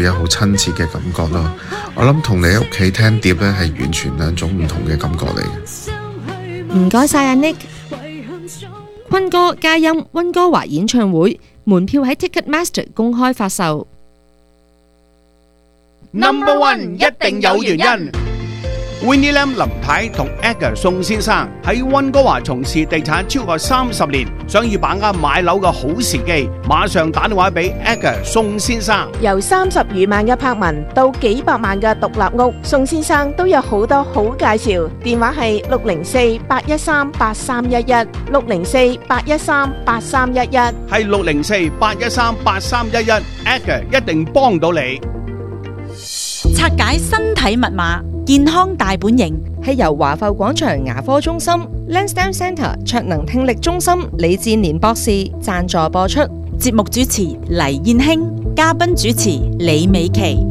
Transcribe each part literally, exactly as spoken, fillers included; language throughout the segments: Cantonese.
有好親切嘅感覺咯。我諗同你喺屋企聽碟咧係完全兩種唔同嘅感覺嚟嘅。 唔該晒阿 Nick。坤哥加音溫哥華演唱會門票喺 Ticketmaster 公開發售。 Number One 一定有原因。Winnie Lam 林太同 Edgar 宋先生喺溫哥華從事地產超過三十年，想要把握買樓嘅好時機，馬上打電話俾 Edgar 宋先生。 由三十餘萬嘅柏文到幾百萬嘅獨立屋，宋先生都有好多好介紹。電話係六零四八一三八三一一，六零四八一三八三一一， 係六零四八一三八三一一 ，Edgar 一定幫到你。 拆解身體密碼，健康大本營係由華埠廣場牙科中心 Lansdowne Centre 卓能聽力中心李志年博士贊助播出。 節目主持黎燕卿，嘉賓主持李美琪。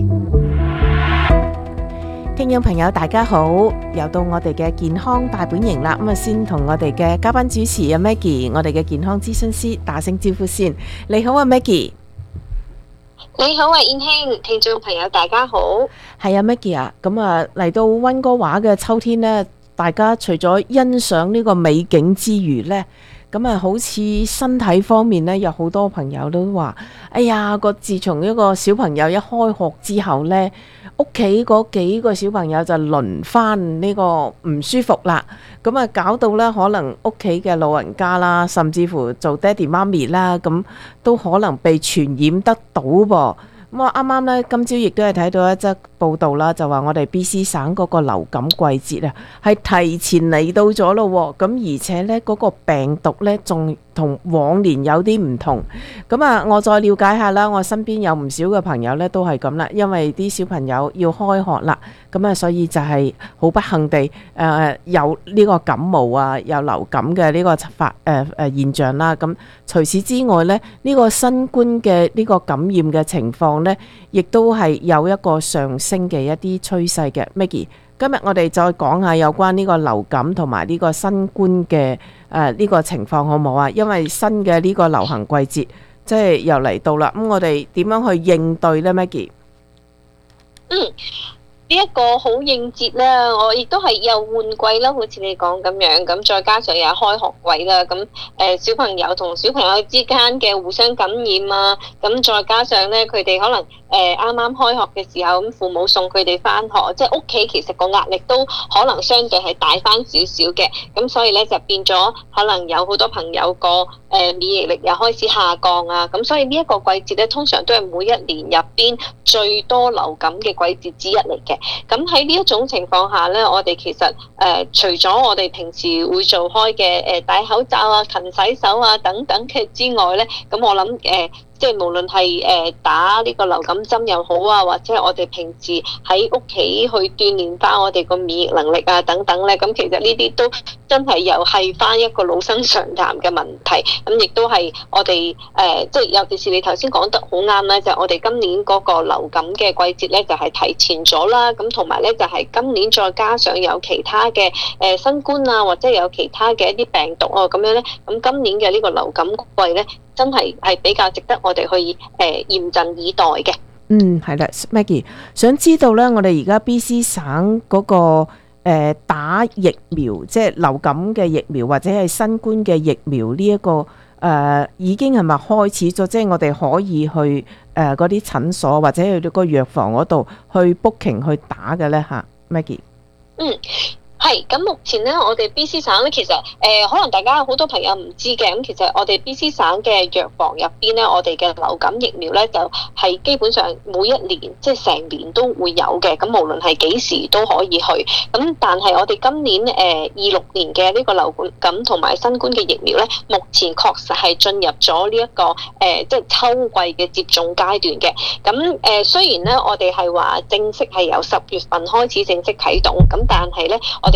聽眾朋友大家好，又到我哋嘅健康大本營啦。咁啊，先同我哋嘅嘉賓主持阿 Maggie， 我哋嘅健康諮詢師打聲招呼先。你好啊 Maggie。 你好啊，燕卿，聽眾朋友大家好。 係啊 Maggie 啊，咁啊嚟到溫哥華嘅秋天呢，大家除咗欣賞呢個美景之餘呢，咁啊好似身體方面呢，有好多朋友都話，哎呀個自從一個小朋友一開學之後呢，屋企嗰幾個小朋友就輪翻呢個唔舒服啦，咁啊搞到呢，可能屋企嘅老人家啦，甚至乎做爹哋媽咪啦，咁都可能被傳染得到噃。咁我啱啱咧，今朝亦都係睇到一則報道啦，就話我哋 B C 省嗰個流感季節啊，係提前嚟到咗咯。咁而且咧，嗰個病毒咧，仲同往年有啲唔同。咁啊，我再了解下啦。我身邊有唔少嘅朋友咧，都係咁啦，因為啲小朋友要開學啦，咁啊，所以就係好不幸地誒、呃、有呢個感冒啊，有流感嘅呢個發誒誒現象啦。咁除此之外咧，呢、這個新冠嘅呢個感染嘅情況咧，亦都係有一個上升嘅一啲趨勢嘅。Maggie， 今日我哋再講下有關呢個流感同埋呢個新冠嘅誒呢個情況好唔好啊？因為新嘅呢個流行季節即係又嚟到啦，咁我哋點樣去應對呢 Maggie？ 嗯。呢一個好應節啦，我亦都係又換季啦，好似你講咁樣，咁再加上又係開學季啦，咁誒小朋友同小朋友之間嘅互相感染啊，咁再加上咧佢哋可能誒啱啱開學嘅時候，咁父母送佢哋翻學，即係屋企其實個壓力都可能相對係大翻少少嘅，咁所以咧就變咗可能有好多朋友個誒免疫力又開始下降啊，咁所以呢一個季節咧通常都係每一年入邊最多流感嘅季節之一嚟嘅。咁喺呢一種情況下咧，我哋其實誒、呃、除咗我哋平時會做開嘅誒戴口罩啊、勤洗手啊等等嘅之外咧，咁我諗誒。呃即係無論係誒打呢個流感針又好啊，或者係我哋平時喺屋企去鍛鍊翻我哋個免疫能力啊等等咧，咁其實呢啲都真係又係翻一個老生常談嘅問題。咁亦都係我哋誒，即係尤其是你頭先講得好啱咧，就係我哋今年嗰個流感嘅季節咧，就係提前咗啦。咁同埋咧，就係今年再加上有其他嘅誒新冠啊，或者有其他嘅一啲病毒啊咁樣咧，咁今年嘅呢個流感季咧，真係係比較值得我哋去誒嚴陣以待嘅。 嗯，係啦 ，Maggie， 想知道咧，我哋而家 B C 省嗰、那個、呃、打疫苗，即係流感嘅疫苗或者係新冠嘅疫苗呢、這、一個誒、呃，已經係咪開始咗？即係我哋可以去誒嗰啲診所或者去到個藥房嗰度去 booking 去打嘅咧嚇 ，Maggie。 嗯。係，咁目前咧，我哋 B C 省咧，其實誒、呃，可能大家好多朋友唔知嘅，咁其實我哋 B C 省嘅藥房入邊咧，我哋嘅流感疫苗咧，就係、是、基本上每一年即係成年都會有嘅，咁無論係幾時都可以去。咁但係我哋今年誒二六年嘅呢個流感同埋新冠嘅疫苗咧，目前確實係進入咗呢一個誒、呃、即係秋季嘅接種階段嘅。咁誒、呃、雖然咧，我哋係話正式係由十月份開始正式啟動，咁但係咧，我哋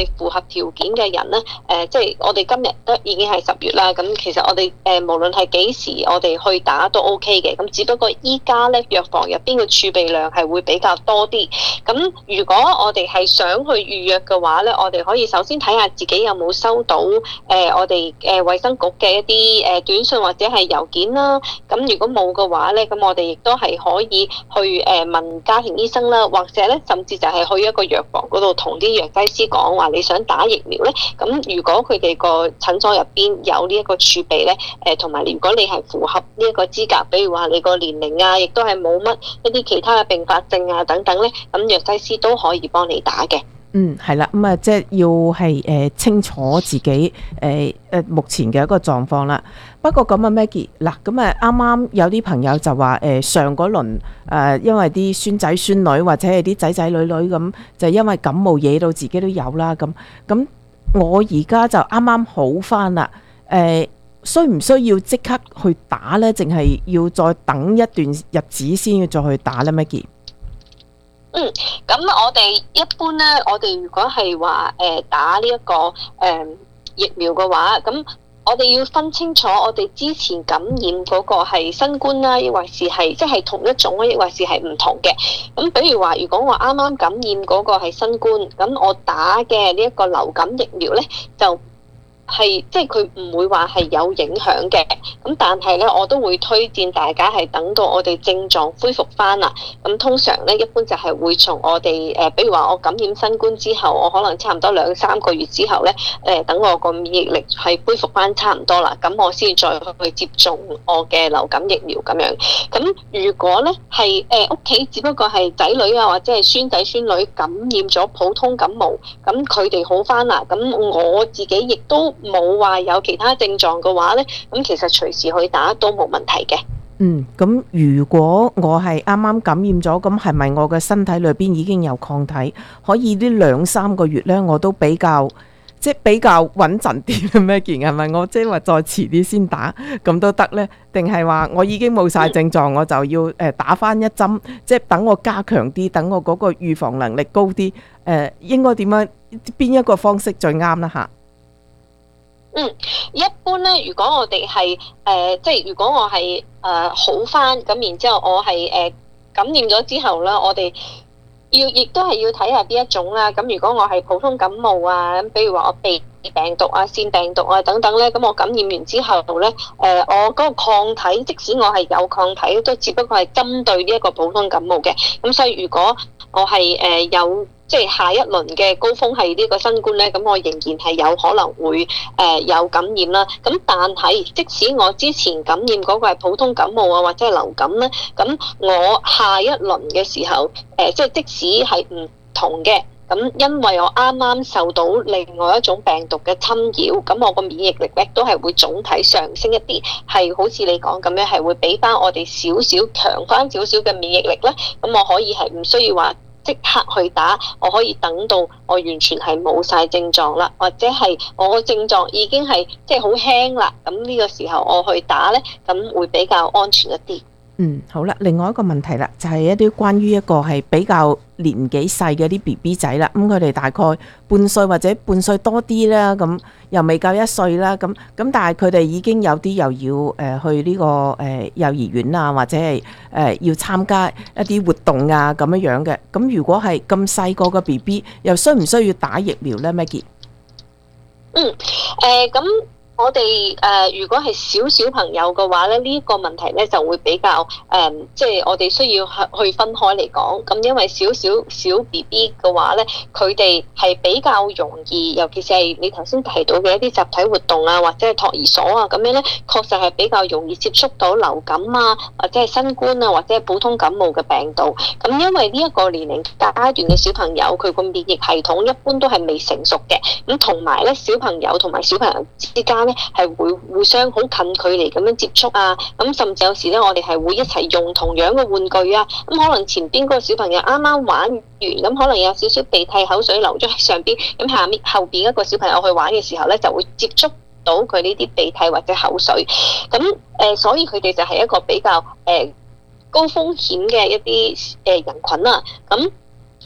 係符合條件嘅人咧，誒、呃，即係我哋今日都已經係十月啦。咁其實我哋誒、呃、無論係幾時我哋去打都 O K 嘅。咁只不過依家咧藥房入邊嘅儲備量係會比較多啲。咁如果我哋係想去預約嘅話咧，我哋可以首先睇下自己有冇收到誒、呃、我哋誒衛生局嘅一啲誒短信或者係郵件啦。咁如果冇嘅話咧，咁我哋亦都係可以去誒問家庭醫生啦，或者咧甚至就係去一個藥房嗰度同啲藥劑師講話你想打疫苗咧。咁如果佢哋個診所入邊有呢一個儲備咧，誒同埋如果你係符合呢一個資格，比如話你個年齡啊，亦都係冇乜一啲其他嘅併發症啊等等咧，咁藥劑師都可以幫你打嘅。 嗯，係啦，咁啊，即係要係誒、呃、清楚自己誒誒、呃、目前嘅一個狀況啦。不過咁啊，Maggie 嗱，咁啊啱啱有啲朋友就話誒、呃、上嗰輪誒，因為啲孫仔孫女或者係啲仔仔女女咁，就因為感冒惹到自己都有啦。咁咁我而家就啱啱好返啦。誒、呃，需唔需要即刻去打呢？淨係要再等一段日子先要再去打呢 Maggie？ 嗯，咁我哋一般咧，我哋如果係話誒打呢、這、一個誒、呃、疫苗嘅話，咁我哋要分清楚，我哋之前感染嗰個係新冠啦，抑或是係即係同一種，抑或是係唔同嘅。咁比如話，如果我啱啱感染嗰個係新冠，咁我打嘅呢一個流感疫苗咧就。係即係佢唔會話係有影響嘅，咁但係咧我都會推薦大家係等到我哋症狀恢復翻啦。咁通常咧一般就係會從我哋誒、呃，比如話我感染新冠之後，我可能差唔多兩三個月之後咧，誒、呃、等我個免疫力係恢復翻差唔多啦，咁我先再去接種我嘅流感疫苗咁樣。咁如果咧係誒屋企只不過係仔女啊或者係孫仔孫女感染咗普通感冒，咁佢哋好翻啦，咁我自己亦都冇話有其他症狀嘅話呢，咁其實隨時去打都冇問題嘅。 嗯，咁如果我係啱啱感染咗，咁係咪我嘅身體裏邊已經有抗體，可以呢兩三個月呢，我都比較即係比較穩陣啲嘅咩？件係咪我即係話再遲啲先打咁都得呢？定係話我已經冇晒症狀，我就要誒打翻一針，即係等我加強啲，等我嗰個預防能力高啲？誒、呃，應該點樣？邊一個方式最啱啦？吓？ 嗯，一般咧，如果我哋係誒，即係如果我係誒、呃、好翻，咁然之後我係誒、呃、感染咗之後啦，我哋要亦都係要睇下邊一種啦。咁如果我係普通感冒啊，咁比如話我鼻病毒啊、腺病毒啊等等咧，咁我感染完之後咧，誒、呃、我嗰個抗體，即使我係有抗體，都只不過係針對呢一個普通感冒嘅。咁所以如果我係誒、呃、有即係下一輪嘅高峰係呢個新冠咧，咁我仍然係有可能會誒、呃、有感染啦。咁但係即使我之前感染嗰個係普通感冒啊或者係流感咧，咁我下一輪嘅時候誒、呃、即係即使係唔同嘅，咁因為我啱啱受到另外一種病毒嘅侵擾，咁我個免疫力咧都係會總體上升一啲，係好似你講咁樣，係會俾翻我哋少少強翻少少嘅免疫力咧。咁我可以係唔需要話即刻去打，我可以等到我完全係冇晒症狀啦，或者係我個症狀已經係即係好輕啦，咁呢個時候我去打呢，咁會比較安全一啲。 嗯，好啦，另外一個問題啦，就係一啲關於一個係比較年紀細嘅啲 B B 仔啦，咁佢哋大概半歲或者半歲多啲啦，咁又未夠一歲啦，咁咁但係佢哋已經有啲又要誒去呢個誒幼兒園啊，或者係誒要參加一啲活動啊咁樣樣嘅，咁如果係咁細個嘅 B B， 又需唔需要打疫苗呢 Maggie？ 嗯，誒咁。我哋誒、呃、如果係小小朋友嘅話咧，呢、這、一個問題咧就會比較誒，即、呃、係、就是、我哋需要去分開嚟講。咁因為小小小 B B 嘅話咧，佢哋係比較容易，尤其是係你頭先提到嘅一啲集體活動啊，或者係托兒所啊咁樣咧，確實係比較容易接觸到流感啊，或者係新冠啊，或者係普通感冒嘅病毒。咁因為呢一個年齡階段嘅小朋友，佢個免疫系統一般都係未成熟嘅。咁同埋咧，小朋友同埋小朋友之間咧係會互相好近距離咁樣接觸啊，咁甚至有時咧我哋係會一齊用同樣嘅玩具啊，咁可能前邊嗰個小朋友啱啱玩完，咁可能有少少鼻涕口水流咗喺上邊，咁下面後邊一個小朋友去玩嘅時候咧就會接觸到佢呢啲鼻涕或者口水，咁誒、呃、所以佢哋就係一個比較誒、呃、高風險嘅一啲誒人群啦，咁。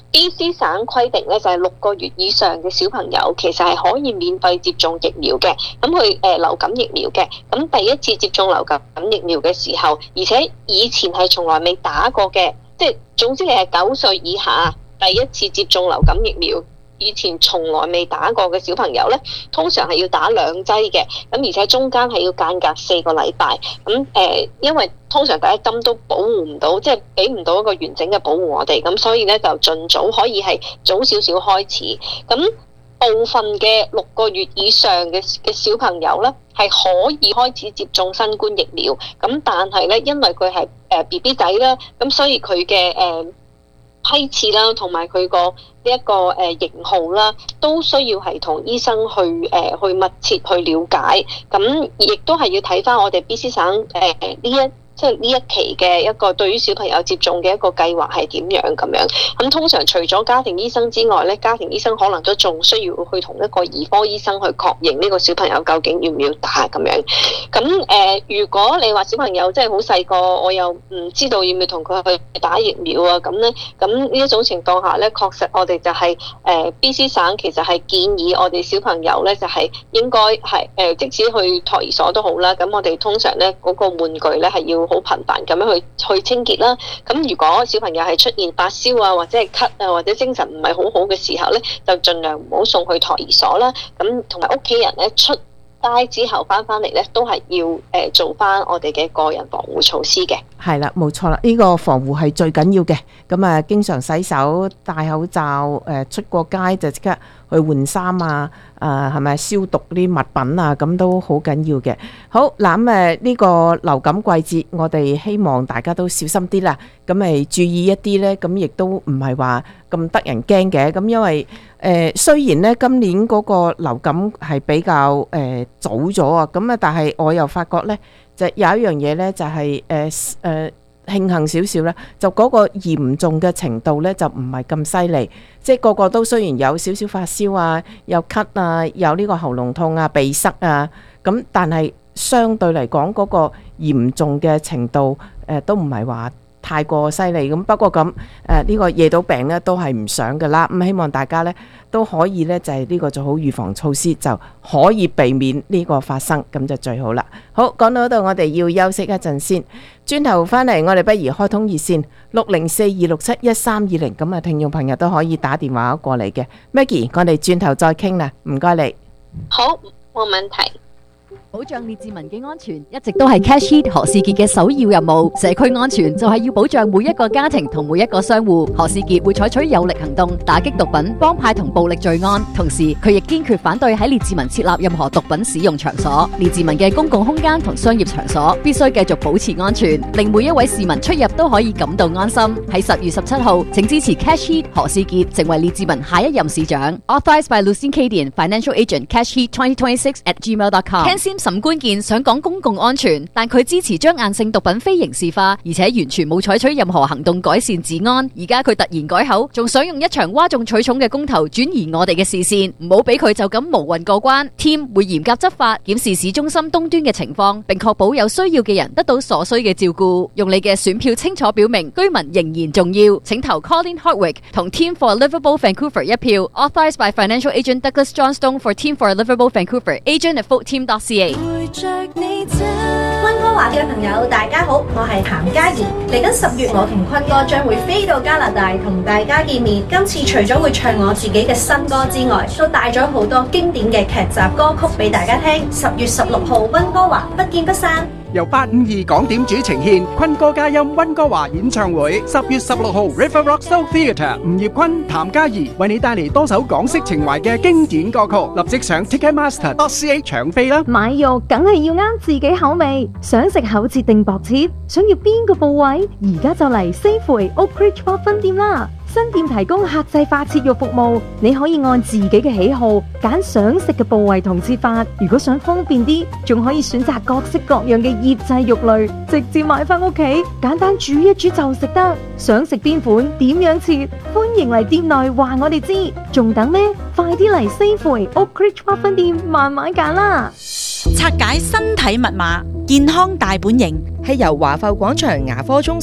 B C 省規定咧，就係六個月以上嘅小朋友其實係可以免費接種疫苗嘅。咁佢誒流感疫苗嘅，咁第一次接種流感疫苗嘅時候，而且以前係從來未打過嘅，即係總之你係九歲以下第一次接種流感疫苗，以前從來未打過嘅小朋友咧，通常係要打兩劑嘅，咁而且中間係要間隔四個禮拜。咁誒、呃，因為通常第一針都保護唔到，即係俾唔到一個完整嘅保護我哋，咁所以咧就盡早可以係早少少開始。咁部分嘅六個月以上嘅嘅小朋友咧，係可以開始接種新冠疫苗。咁但係咧，因為佢係誒 B B 仔啦，咁所以佢嘅誒。呃批次啦，同埋佢個呢一個誒型號啦，都需要係同醫生去誒、呃、去密切去了解，咁亦都係要睇返我哋 B C 省誒呢、呃、一。即係呢一期嘅一個對於小朋友接種嘅一個計劃係點樣咁樣？咁通常除咗家庭醫生之外咧，家庭醫生可能都仲需要去同一個兒科醫生去確認呢個小朋友究竟要唔要打咁樣。咁誒、呃，如果你話小朋友真係好細個，我又唔知道要唔要同佢去打疫苗啊，咁咧，咁呢一種情況下咧，確實我哋就係、是、誒、呃、B C 省其實係建議我哋小朋友咧就係、是、應該係誒、呃，即使去托兒所都好啦，咁我哋通常咧嗰、那個玩具咧係要好頻繁咁樣去去清潔啦。咁如果小朋友係出現發燒啊，或者係咳啊，或者精神唔係好好嘅時候咧，就盡量唔好送去托兒所啦。咁同埋屋企人咧出街之後翻翻嚟咧，都係要誒做翻我哋嘅個人防護措施嘅。 係啦，冇錯啦，呢個防護係最緊要嘅。咁啊，經常洗手、戴口罩，誒出過街就即刻去換衫啊，誒係咪消毒啲物品啊，咁都好緊要嘅。好嗱，咁誒呢個流感季節，我哋希望大家都小心啲啦。咁誒注意一啲咧，咁亦都唔係話咁得人驚嘅。咁因為誒雖然咧今年嗰個流感係比較誒早咗啊，咁啊，但係我又發覺咧。就有一樣嘢咧，就係誒誒慶幸少少咧，就嗰個嚴重嘅程度咧，就唔係咁犀利。即係個個都雖然有少少發燒啊，有咳啊，有呢個喉嚨痛啊、鼻塞啊，咁但係相對嚟講嗰個嚴重嘅程度誒、呃、都唔係話太過犀利。咁不過咁誒呢個惹到病咧都係唔想㗎啦。咁希望大家咧都可以咧就係呢個做好預防措施，就可以避免呢個發生，咁就最好啦。好，講到嗰度我哋要休息一陣先，轉頭翻嚟我哋不如開通熱線六零四二六七一三二零，咁啊聽眾朋友都可以打電話過嚟嘅。Maggie， 我哋轉頭再傾啦，唔該你。 好，冇問題。 保障列治文嘅安全一直都係 Cash Heat 何士傑嘅首要任務。社區安全就係要保障每一個家庭同每一個商戶。何士傑會採取有力行動，打擊毒品、幫派同暴力罪案。同時，佢亦堅決反對喺列治文設立任何毒品使用場所。列治文嘅公共空間同商業場所必須繼續保持安全，令每一位市民出入都可以感到安心。喺十月十七號，請支持 Cash Heat 何士傑成為列治文下一任市長。Authorized by Lucien Cadian, Financial Agent, Cash Heat twenty twenty-six at gmail dot com。沈官健想講公共安全，但佢支持將硬性毒品非刑事化，而且完全冇採取任何行動改善治安。而家佢突然改口，仲想用一場嘩眾取寵嘅公投轉移我哋嘅視線，唔好俾佢就咁無運過關。Team 會嚴格執法，檢視市中心東端嘅情況，並確保有需要嘅人得到所需嘅照顧。用你嘅選票清楚表明居民仍然重要，請投 Colin Hardwick 同 Team for Livable Vancouver 一票。Authorized by Financial Agent Douglas Johnstone for Team for Livable Vancouver. Agent at vote team dot c a。 溫哥華嘅朋友大家好，我係譚嘉怡。嚟緊十月，我同坤哥將會飛到加拿大同大家見面。今次除咗會唱我自己嘅新歌之外，都帶咗好多經典嘅劇集歌曲俾大家聽。十月十六號溫哥華不見不散。 由八五二港點主呈獻坤哥嘉音溫哥華演唱會，十月十六號 River Rock Soul Theatre， 吳業坤、譚嘉怡為你帶嚟多首港式情懷嘅經典歌曲，立即上 Ticketmaster dot c a 搶飛啦！ 買肉梗係要啱自己口味，想食厚切定薄切，想要邊個部位，而家就嚟 Safeway Oak Ridge Park 分店啦！新店提供客製化切肉服務，你可以按自己嘅喜好揀想食嘅部位同切法。如果想方便啲，仲可以選擇各式各樣嘅醃製肉類，直接買返屋企，簡單煮一煮就食得。想食邊款，點樣切，歡迎嚟店內話我哋知。仲等咩？快啲嚟 Safeway Oak Ridge Park 分店慢慢揀啦！ 拆解身體密碼，健康大本營係由華埠廣場牙科中心、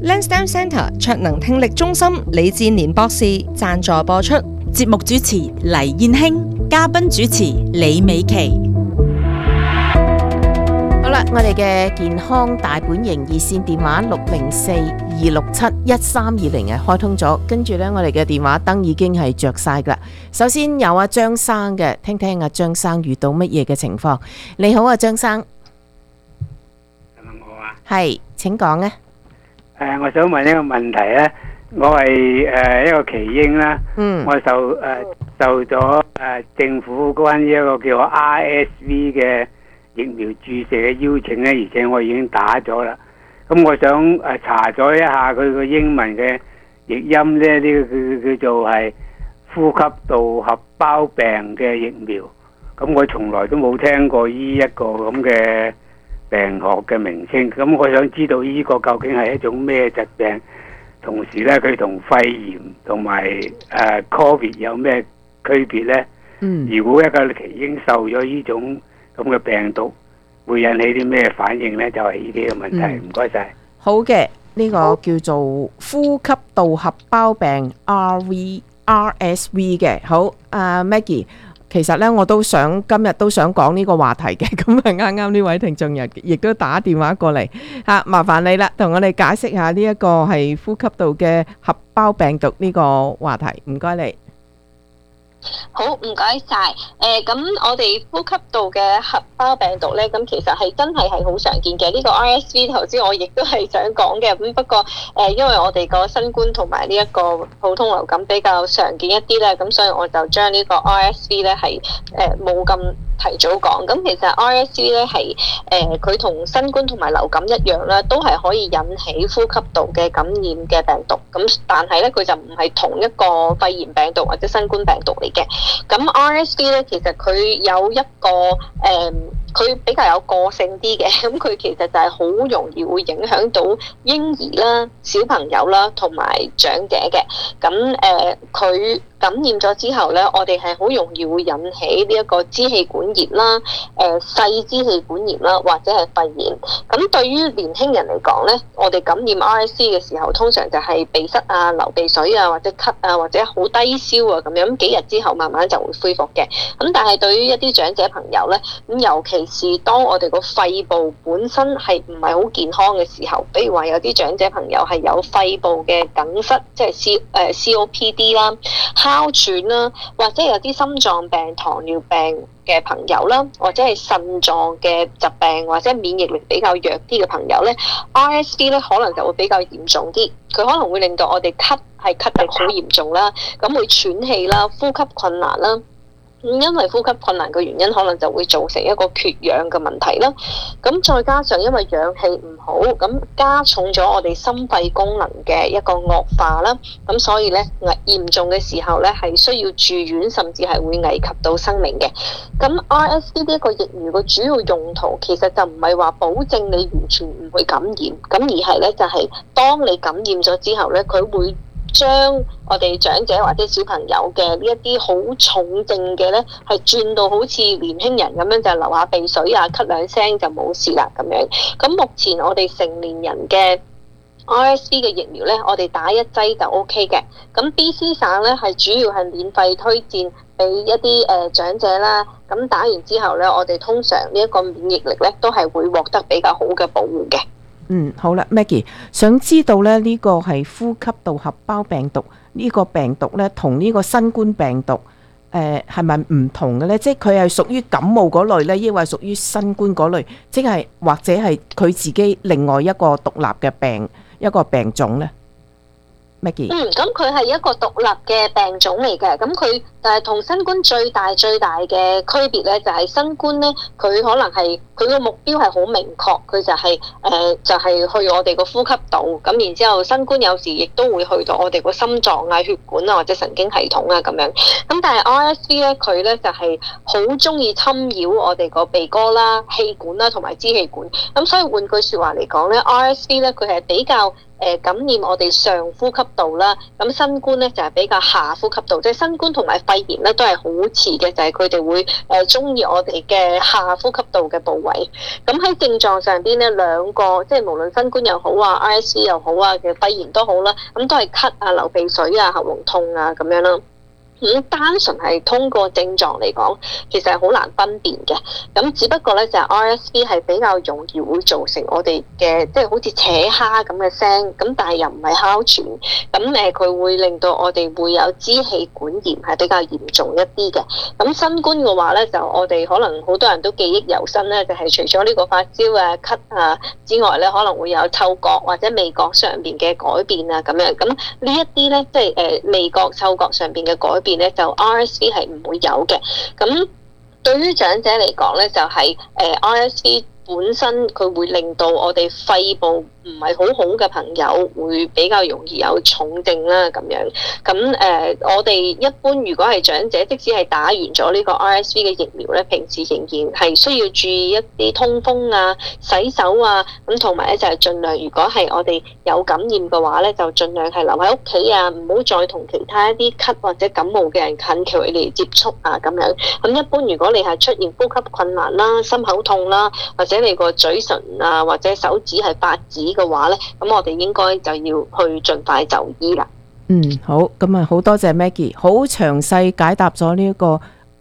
Lansdowne Centre 卓能聽力中心李志年博士贊助播出。 節目主持黎燕卿，嘉賓主持李美琪。 好啦，我哋嘅健康大本營熱線電話六零四二六七一三二零係開通咗，跟住呢，我哋嘅電話燈已經係着晒噶啦。首先有阿張生嘅，聽聽阿張生遇到乜嘢嘅情況。你好啊，張生。 係咪我啊？ 係，請講啊。 誒，我想問一個問題咧，我係誒一個耆英啦， 嗯， 我受誒受咗誒政府關於一個叫 R S V 嘅疫苗注射嘅邀請咧，而且我已經打咗啦。咁我想誒查咗一下佢個英文嘅譯音咧，呢個叫叫做係呼吸道合胞病嘅疫苗。咁我從來都冇聽過呢一個咁嘅病學嘅名稱。咁我想知道呢個究竟係一種咩疾病？同時咧，佢同肺炎同埋誒 Covid 有咩區別咧？ 嗯， 如果一個耆英受咗呢種咁嘅病毒，會引起啲咩反應呢？就係呢啲嘅問題。唔該晒。 好嘅，呢、這個叫做呼吸道合胞病 R V R S V 嘅。好，阿、uh, Maggie， 其實呢，我都想今日都想講呢個話題嘅。咁啊，啱啱呢位聽眾亦亦都打電話過嚟嚇，麻煩你啦，同我哋解釋下呢一個係呼吸道嘅合胞病毒呢個話題。唔該你。 好，唔該晒。誒，咁我哋呼吸道嘅合胞病毒咧，咁其實係真係係好常見嘅。呢個 R S V 頭先我亦都係想講嘅，咁不過誒，因為我哋個新冠同埋呢一個普通流感比較常見一啲咧，咁所以我就將呢個 R S V 咧係誒冇咁提早講。咁其實 R S V 咧係誒佢同新冠同埋流感一樣啦，都係可以引起呼吸道嘅感染嘅病毒。咁但係咧佢就唔係同一個肺炎病毒或者新冠病毒嚟嘅。咁 R S V 咧，其實佢有一個誒，佢、嗯、比較有個性啲嘅。咁佢其實就係好容易會影響到嬰兒啦、小朋友啦同埋長者嘅。咁誒，佢、呃、感染咗之後咧，我哋係好容易會引起呢一個支氣管炎啦、誒、呃、細支氣管炎啦，或者係肺炎。咁對於年輕人嚟講咧，我哋感染 R S V 嘅時候，通常就係鼻塞啊、流鼻水啊，或者咳啊，或者好低燒啊咁樣。咁幾日之後慢慢就會恢復嘅。咁但係對於一啲長者朋友咧，咁尤其是當我哋個肺部本身係唔係好健康嘅時候，比如話有啲長者朋友係有肺部嘅梗塞，即係 C 誒 C O P D 啦、哮喘啦，或者有啲心臟病、糖尿病嘅朋友啦，或者係腎臟嘅疾病或者免疫力比較弱啲嘅朋友咧 ，R S V 咧可能就會比較嚴重啲，佢可能會令到我哋咳係咳得好嚴重啦，咁會喘氣啦、呼吸困難啦。咁因為呼吸困難嘅原因，可能就會造成一個缺氧嘅問題啦。咁再加上因為氧氣唔好，咁加重咗我哋心肺功能嘅一個惡化啦。咁所以咧，危嚴重嘅時候咧，係需要住院，甚至係會危及到生命嘅。咁 R S V 呢一個疫苗嘅主要用途，其實就唔係話保證你完全唔會感染，咁而係咧就係當你感染咗之後咧，佢會將我哋長者或者小朋友嘅呢一啲好重症嘅咧，係轉到好似年輕人咁樣，就流下鼻水啊、咳兩聲就冇事啦咁樣。咁目前我哋成年人嘅 R S V 嘅疫苗咧，我哋打一劑就 O K 嘅。咁 B C 省咧係主要係免費推薦俾一啲誒、呃、長者啦。咁打完之後咧，我哋通常呢一個免疫力咧都係會獲得比較好嘅保護嘅。 嗯，好啦 ，Maggie， 想知道咧呢、這個係呼吸道合胞病毒呢、這個病毒咧，同呢個新冠病毒誒係咪唔同嘅咧？即係佢係屬於感冒嗰類咧，抑或係屬於新冠嗰類？即係或者係佢自己另外一個獨立嘅病一個病種咧？Maggie， 嗯，咁佢係一個獨立嘅病種嚟嘅，咁佢誒同新冠最大最大嘅區別咧，就係新冠咧，佢可能係佢個目標係好明確，佢就係、是、誒、呃、就係、是、去我哋個呼吸道，咁然之後新冠有時亦都會去到我哋個心臟啊、血管啊或者神經系統啊咁樣，咁但係 R S V 咧，佢咧就係好中意侵擾我哋個鼻哥啦、氣管啦同埋支氣管，咁所以換句説話嚟講咧 ，R S V 咧佢係比較誒感染我哋上呼吸道啦。咁新冠咧就係比較下呼吸道，即係新冠同埋肺炎咧都係好似嘅，就係佢哋會誒中意我哋嘅下呼吸道嘅部位。咁喺症狀上邊咧，兩個即係無論新冠又好啊、R S V 又好啊嘅肺炎都好啦，咁都係咳啊、流鼻水啊、喉嚨痛啊咁樣啦。咁單純係通過症狀嚟講，其實係好難分辨嘅。咁只不過咧就係 R S V 係比較容易會造成我哋嘅即係好似扯蝦咁嘅聲，咁但係又唔係哮喘。咁誒佢會令到我哋會有支氣管炎係比較嚴重一啲嘅。咁新冠嘅話咧，就我哋可能好多人都記憶猶新咧，就係、是、除咗呢個發燒啊、咳啊之外咧，可能會有嗅覺或者味覺上邊嘅改變啊咁樣。咁呢一啲咧，即係誒味覺、嗅覺上邊嘅改變咧，就 R S V 係唔會有嘅。咁對於長者嚟講咧，就係誒 R S V 本身佢會令到我哋肺部唔係好好嘅朋友會比較容易有重症啦咁樣。咁誒、呃，我哋一般如果係長者，即使係打完咗呢個 R S V 嘅疫苗咧，平時仍然係需要注意一啲通風啊、洗手啊，咁同埋咧就係盡量，如果係我哋有感染嘅話咧，就盡量係留喺屋企啊，唔好再同其他一啲咳或者感冒嘅人近距離接觸啊咁樣。咁一般如果你係出現呼吸困難啦、心口痛啦，或者你個嘴唇啊或者手指係發紫嘅話咧，咁我哋應該就要去盡快就醫啦。 嗯，好，咁啊，好多謝 Maggie， 好詳細解答咗呢一個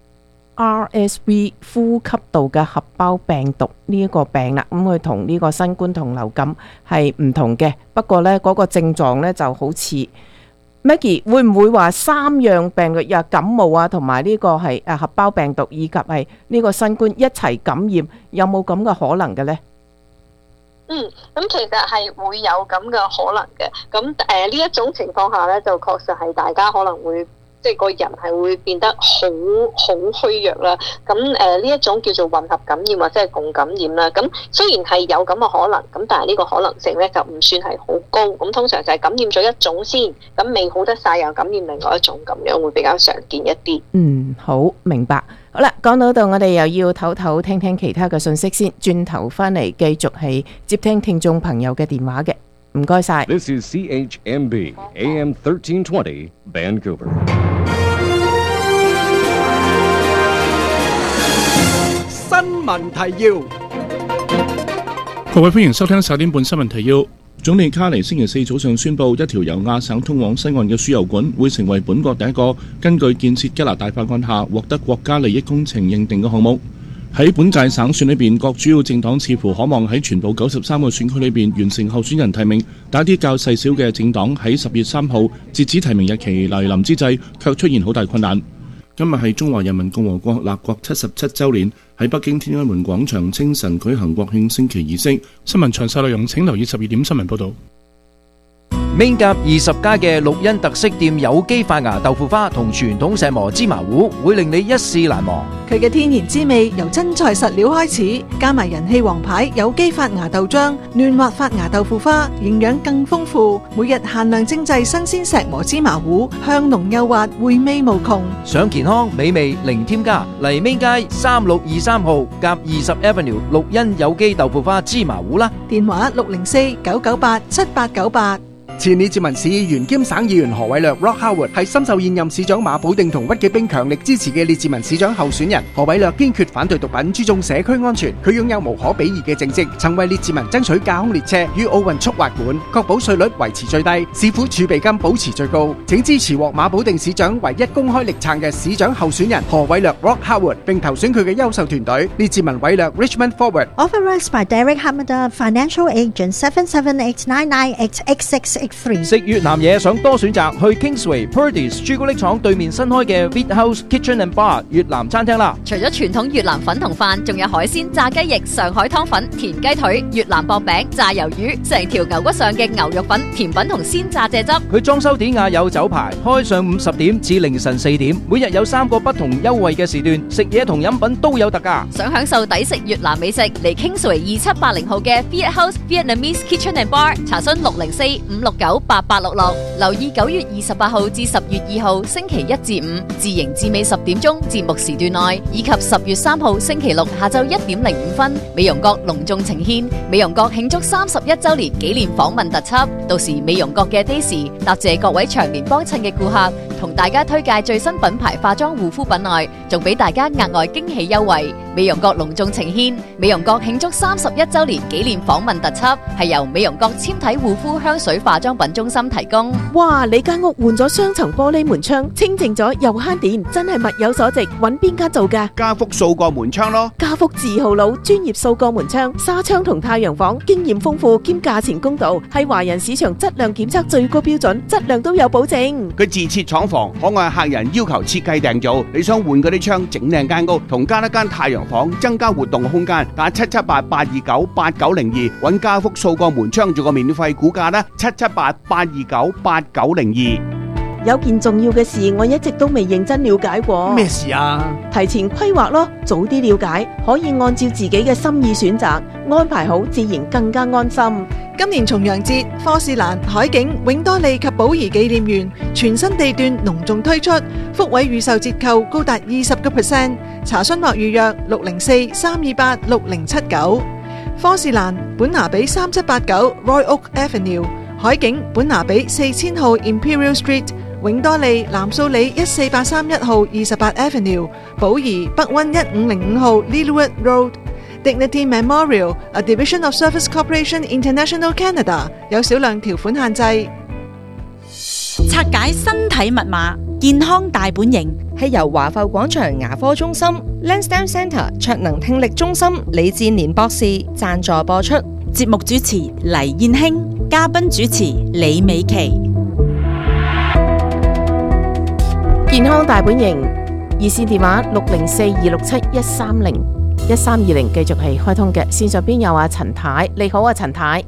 R S V 呼吸道嘅合胞病毒呢一個病啦。咁佢同呢個新冠同流感係唔同嘅，不過呢嗰個症狀呢就好似 Maggie 會唔會話三樣病毒，又感冒啊，同埋呢個係誒合胞病毒以及係呢個新冠一齊感染，有冇咁嘅可能嘅呢？ 嗯，咁其實係會有咁嘅可能嘅。咁誒呢一種情況下咧，就確實係大家可能會即係個人係會變得好好虛弱啦。咁誒呢一種叫做混合感染或者係共感染啦。咁雖然係有咁嘅可能，咁但係呢個可能性咧就唔算係好高。咁通常就係感染咗一種先，咁未好得晒又感染另外一種，咁樣會比較常見一啲。 嗯，好明白。好啦，講到度我哋又要唞唞聽聽其他嘅信息先，轉頭翻嚟繼續係接聽聽眾朋友嘅電話嘅，唔該晒。 This is C H M B A M thirteen twenty Vancouver。 新聞提要， 各位歡迎收聽十點半新聞提要。總理卡尼星期四早上宣布，一條由亞省通往西岸嘅輸油管會成為本國第一個根據建設加拿大法案下獲得國家利益工程認定嘅項目。喺本屆省選裏邊，各主要政黨似乎可望喺全部九十三個選區裏邊完成候選人提名，但一啲較細小嘅政黨喺十月三號截止提名日期來臨之際，卻出現好大困難。今日係中華人民共和國立國七十七週年，喺北京天安門廣場清晨舉行國慶升旗儀式。新聞詳細內容請留意十二點新聞報導。 Main 甲二十家嘅綠茵特色店有機發芽豆腐花同傳統石磨芝麻糊，會令你一試難忘。 佢嘅天然滋味由真材實料開始，加埋人氣王牌有機發芽豆漿、嫩滑發芽豆腐花，營養更豐富。每日限量精製新鮮石磨芝麻糊，香濃幼滑，回味無窮。 想健康美味零添加，嚟 Main 街三六二三號甲二十 Avenue 綠茵有機豆腐花芝麻糊啦。 電話六零四九九八七八九八。 前列治文市議員兼省議員何偉略 Rock Howard 係深受現任市長馬寶定同屈紀冰強力支持嘅列治文市長候選人。何偉略堅決反對毒品，注重社區安全。佢擁有無可比擬嘅政績，曾為列治文爭取架空列車與奧運速滑館，確保稅率維持最低，市府儲備金保持最高。請支持獲馬寶定市長唯一公開力撐嘅市長候選人何偉略 Rock Howard， 並投選佢嘅優秀團隊列治文偉略 Richmond Forward。 Authorized by Derek Hamada, Financial Agent seven seven eight nine nine eight eight six eight。 食越南嘢想多選擇，去 Kingsway Purdy's 朱古力廠對面新開嘅 Beat House Kitchen and Bar 越南餐廳啦。 除咗傳統越南粉同飯，仲有海鮮、炸雞翼、上海湯粉、田雞腿、越南薄餅、炸魷魚，成條牛骨上嘅牛肉粉、甜品同鮮榨蔗汁。 佢裝修典雅有酒牌，開上午十點至凌晨四點，每日有三個不同優惠嘅時段，食嘢同飲品都有特價。 想享受抵食越南美食，嚟 Kingsway 二七八零號嘅 Beat House Vietnamese Kitchen and Bar，查詢六零四五六六九八八六六。留意九月二十八號至十月二號星期一至五自營至尾十點鐘節目時段內，以及十月三號星期六下晝一點零五分，美容閣隆重呈獻美容閣慶祝三十一週年紀念訪問特輯。到時美容閣嘅 Daisy 答謝各位長年幫襯嘅顧客，同大家推介最新品牌化妝護膚品外，仲俾大家額外驚喜優惠。美容閣隆重呈獻美容閣慶祝三十一週年紀念訪問特輯，係由美容閣纖體護膚香水化妝品中心提供。 哇！你間屋換咗雙層玻璃門窗，清淨咗又慳電，真係物有所值。揾邊間做㗎？ 家福掃過門窗咯。 家福字號佬，專業掃過門窗、紗窗同太陽房，經驗豐富兼價錢公道，係華人市場質量檢測最高標準，質量都有保證。 佢自設廠房，可按客人要求設計訂造。你想換嗰啲窗，整靚間屋，同加一間太陽房，增加活動空間，打七七八八二九八九零二，揾家福掃過門窗做個免費估價啦，七七八八二九八九零二。 有件重要嘅事，我一直都未認真了解過。 咩事啊？ 提前規劃咯，早啲了解，可以按照自己嘅心意選擇，安排好，自然更加安心。 今年重陽節，科士蘭、海景、永多利及寶儀紀念園全新地段隆重推出，福位預售折扣高達二十個 percent。查詢或預約六零四三二八六零七九。科士蘭本拿比三七八九 Roy Oak Avenue， 海景本拿比四千號 Imperial Street， 永多利藍素里一四八三一號二十八 Avenue， 寶儀北灣一五零五號 Littlewood Road。Dignity Memorial, a division of Service Corporation International Canada， 有少量條款限制。 拆解身體密碼，健康大本營係由華埠廣場牙科中心 Lansdowne Centre 卓能聽力中心李志年博士贊助播出。 節目主持黎燕興，嘉賓主持李美琪。 健康大本營熱線電話六零四二六七一三零。一三二零繼續係開通嘅，線上邊有阿陳太，你好啊陳太。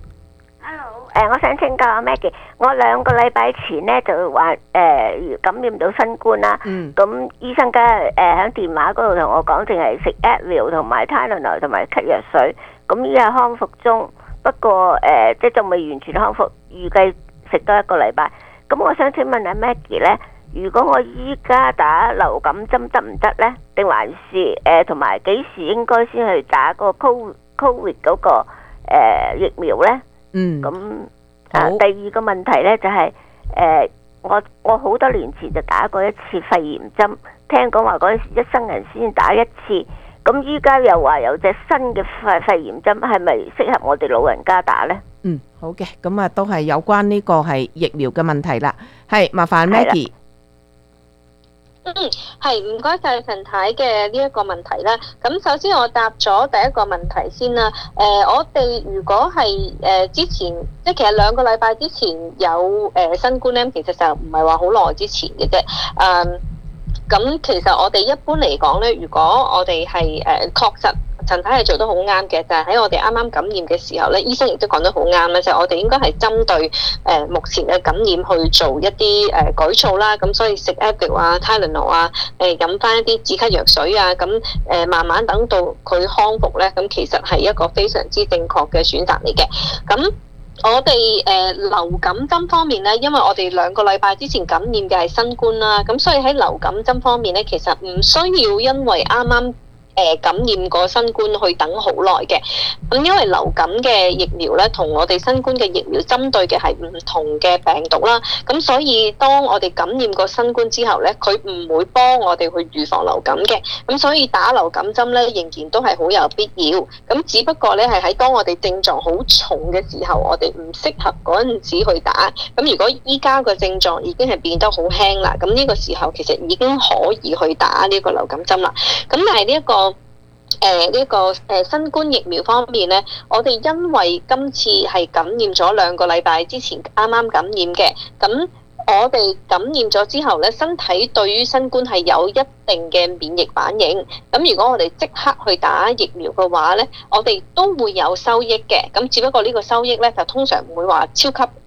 Hello， 誒、呃，我想請教阿 Maggie， 我兩個禮拜前呢就話誒、呃、感染到新冠啦，咁、嗯、醫生梗係誒喺電話嗰度同我講，淨係食 Advil 同埋 Tylenol 同埋咳藥水，咁依家康復中，不過誒、呃、即係仲未完全康復，預計食多一個禮拜。咁我想請問阿 Maggie 咧，如果我依家打流感針得唔得呢？定還是誒同埋幾時應該先去打個 Covid 嗰、那個誒、呃、疫苗呢？ 嗯， 咁啊第二個問題呢，就係、是、誒、呃、我我好多年前就打過一次肺炎針，聽講話嗰陣時一生人先打一次，咁依家又話有隻新嘅肺肺炎針，係咪適合我哋老人家打呢？ 嗯，好嘅，咁啊都係有關呢個係疫苗嘅問題啦。係麻煩 Maggie。 嗯，係唔該晒陳太嘅呢一個問題啦。咁首先我答咗第一個問題先啦。誒、呃，我哋如果係誒、呃、之前，即係其實兩個禮拜之前有誒、呃、新冠咧，其實就唔係話好耐之前嘅啫。誒、呃，咁其實我哋一般嚟講咧，如果我哋係誒確實。陳太係做得好啱嘅，但係喺我哋啱啱感染嘅時候咧，醫生亦都講得好啱啦，就係、我哋應該係針對誒、呃、目前嘅感染去做一啲誒、呃、舉措啦。咁所以食 Advil 啊、Tylenol 啊，誒飲翻一啲止咳藥水啊，咁誒、呃、慢慢等到佢康復咧，咁其實係一個非常之正確嘅選擇嚟嘅。咁我哋誒、呃、流感針方面咧，因為我哋兩個禮拜之前感染嘅係新冠啦，咁所以喺流感針方面咧，其實唔需要因為啱啱誒感染過新冠去等好耐嘅，咁因為流感嘅疫苗咧，同我哋新冠嘅疫苗針對嘅係唔同嘅病毒啦，咁所以當我哋感染過新冠之後咧，佢唔會幫我哋去預防流感嘅，咁所以打流感針咧仍然都係好有必要，咁只不過咧係喺當我哋症狀好重嘅時候，我哋唔適合嗰陣時去打，咁如果依家個症狀已經係變得好輕啦，咁呢個時候其實已經可以去打呢個流感針啦，咁但係呢一個誒呢個誒新冠疫苗方面咧，我哋因為今次係感染咗兩個禮拜之前啱啱感染嘅，咁我哋感染咗之後咧，身體對於新冠係有一定嘅免疫反應。咁如果我哋即刻去打疫苗嘅話咧，我哋都會有收益嘅。咁只不過呢個收益咧就通常唔會話超級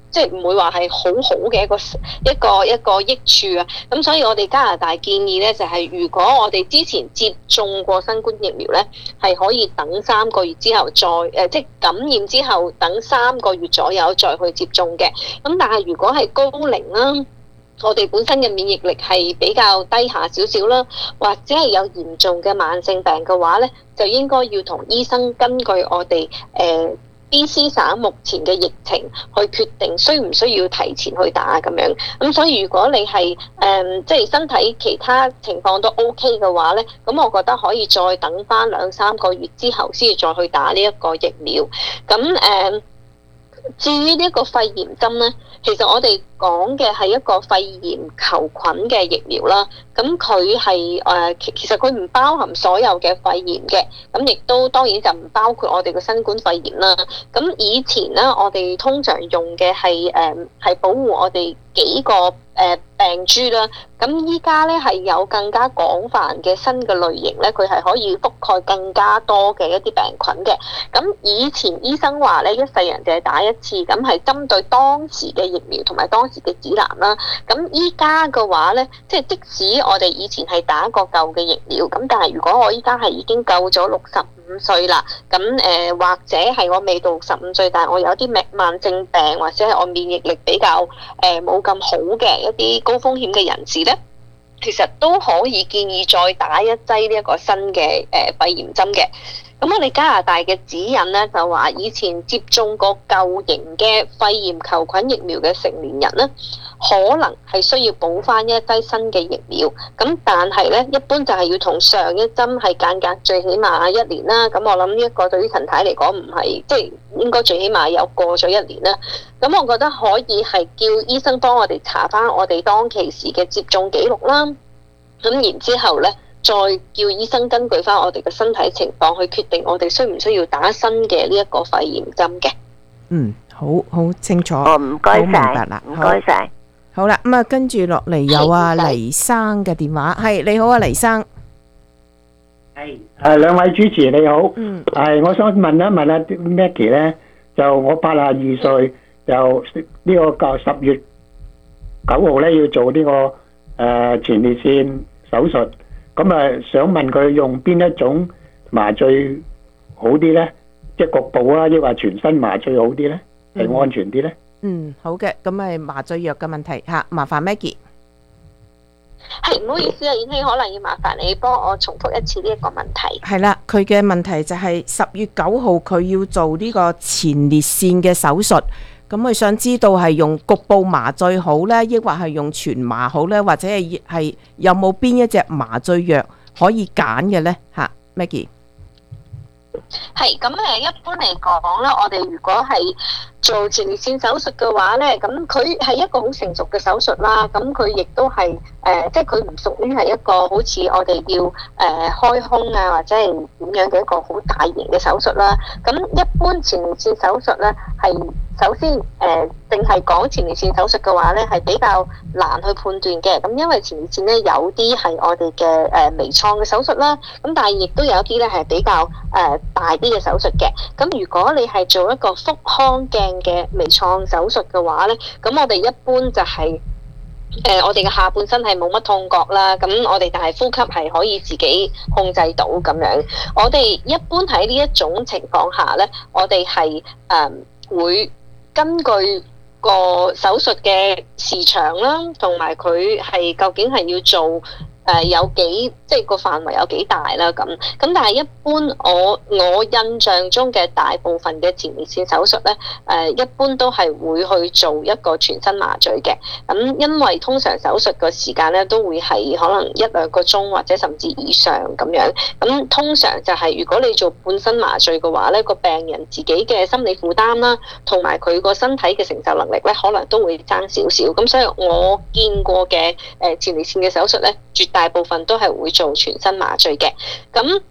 即係唔會話係好好嘅一個一個一個益處啊。咁所以我哋加拿大建議咧，就係、是、如果我哋之前接種過新冠疫苗咧，係可以等三個月之後再誒、呃，即係感染之後等三個月左右再去接種嘅。咁但係如果係高齡啦，我哋本身嘅免疫力係比較低下少少啦，或者係有嚴重嘅慢性病嘅話咧，就應該要同醫生根據我哋誒、呃B C 省目前嘅疫情去決定需唔需要提前去打咁樣，咁所以如果你係誒、嗯、即係身體其他情況都 OK 嘅話咧，咁我覺得可以再等翻兩三個月之後先至再去打呢一個疫苗。咁誒、嗯，至於呢一個肺炎針咧，其實我哋講嘅係一個肺炎球菌嘅疫苗啦。咁佢係誒，其實佢唔包含所有嘅肺炎嘅，咁亦都當然就唔包括我哋嘅新冠肺炎啦。咁以前咧，我哋通常用嘅係誒係保護我哋幾個誒、呃、病株啦。咁依家咧係有更加廣泛嘅新嘅類型咧，佢係可以覆蓋更加多嘅一啲病菌嘅。咁以前醫生話咧，一世人就係打一次，咁係針對當時嘅疫苗同埋當時嘅指南啦。咁依家嘅話咧，即係即使我哋以前係打過舊嘅疫苗，咁但係如果我依家係已經夠咗六十五歲啦，咁誒、呃、或者係我未到六十五歲，但係我有啲慢慢性病或者係我免疫力比較誒冇咁好嘅一啲高風險嘅人士咧，其實都可以建議再打一劑呢一個新嘅誒肺炎針嘅。咁我哋加拿大嘅指引咧就話，以前接種過舊型嘅肺炎球菌疫苗嘅成年人咧，可能係需要補翻一劑新嘅疫苗。咁但係咧，一般就係要同上一針係間隔最起碼一年啦。咁我諗呢一個對於陳太嚟講唔係，即係應該最起碼有過咗一年啦。咁我覺得可以係叫醫生幫我哋查翻我哋當其時嘅接種記錄啦。咁然之後咧，再叫醫生根據翻我哋嘅身體情況去決定我哋需唔需要打新嘅呢一個肺炎針嘅。 嗯，好好清楚， 哦，唔該晒， 好明白啦， 唔該晒。 好啦，咁啊，跟住落嚟有啊黎生嘅電話，係你好啊，黎生。 係誒，兩位主持你好。嗯。係，我想問一問阿 Maggie 咧，就我八十二歲，就呢個個十月九號咧要做呢個誒前列腺手術。咁啊，想問佢用邊一種麻醉好啲咧？即係局部啊，抑或全身麻醉好啲咧？係安全啲咧？ 嗯，好嘅，咁係麻醉藥嘅問題嚇，麻煩 Maggie。 係，唔好意思啊，燕希，可能要麻煩你幫我重複一次呢一個問題。 係啦，佢嘅問題就係十月九號佢要做呢個前列腺嘅手術。咁佢想知道係用局部麻醉好呢，抑或係用全麻好呢？或者係係有冇邊一隻麻醉藥可以揀嘅呢？嚇 Maggie。 係咁誒，一般嚟講咧，我哋如果係做前列腺手術嘅話咧，咁佢係一個好成熟嘅手術啦。咁佢亦都係誒、呃，即係佢唔屬於係一個好似我哋要誒、呃、開胸啊，或者係點樣嘅一個好大型嘅手術啦。咁一般前列腺手術咧係首先誒，淨係講前列腺手術嘅話咧，係比較難去判斷嘅。咁因為前列腺咧有啲係我哋嘅誒微創嘅手術啦，咁但係亦都有啲咧係比較誒、呃、大啲嘅手術嘅。咁如果你係做一個腹腔鏡嘅微創手術嘅話咧，咁我哋一般就係、是。誒、呃，我哋嘅下半身係冇乜痛覺啦，咁我哋但係呼吸係可以自己控制到咁樣。我哋一般喺呢一種情況下咧，我哋係誒會根據個手術嘅時長啦，同埋佢係究竟係要做。誒、呃、有幾即係個範圍有幾大啦咁，咁但係一般我我印象中嘅大部分嘅前列腺手術咧，誒、呃、一般都係會去做一個全身麻醉嘅，咁因為通常手術個時間咧都會係可能一兩個鐘或者甚至以上咁樣，咁通常就係如果你做半身麻醉嘅話咧，個病人自己嘅心理負擔啦，同埋佢個身體嘅承受能力咧，可能都會爭少少，咁所以我見過嘅誒前列腺嘅手術咧，絕大部分都係會做全身麻醉嘅，咁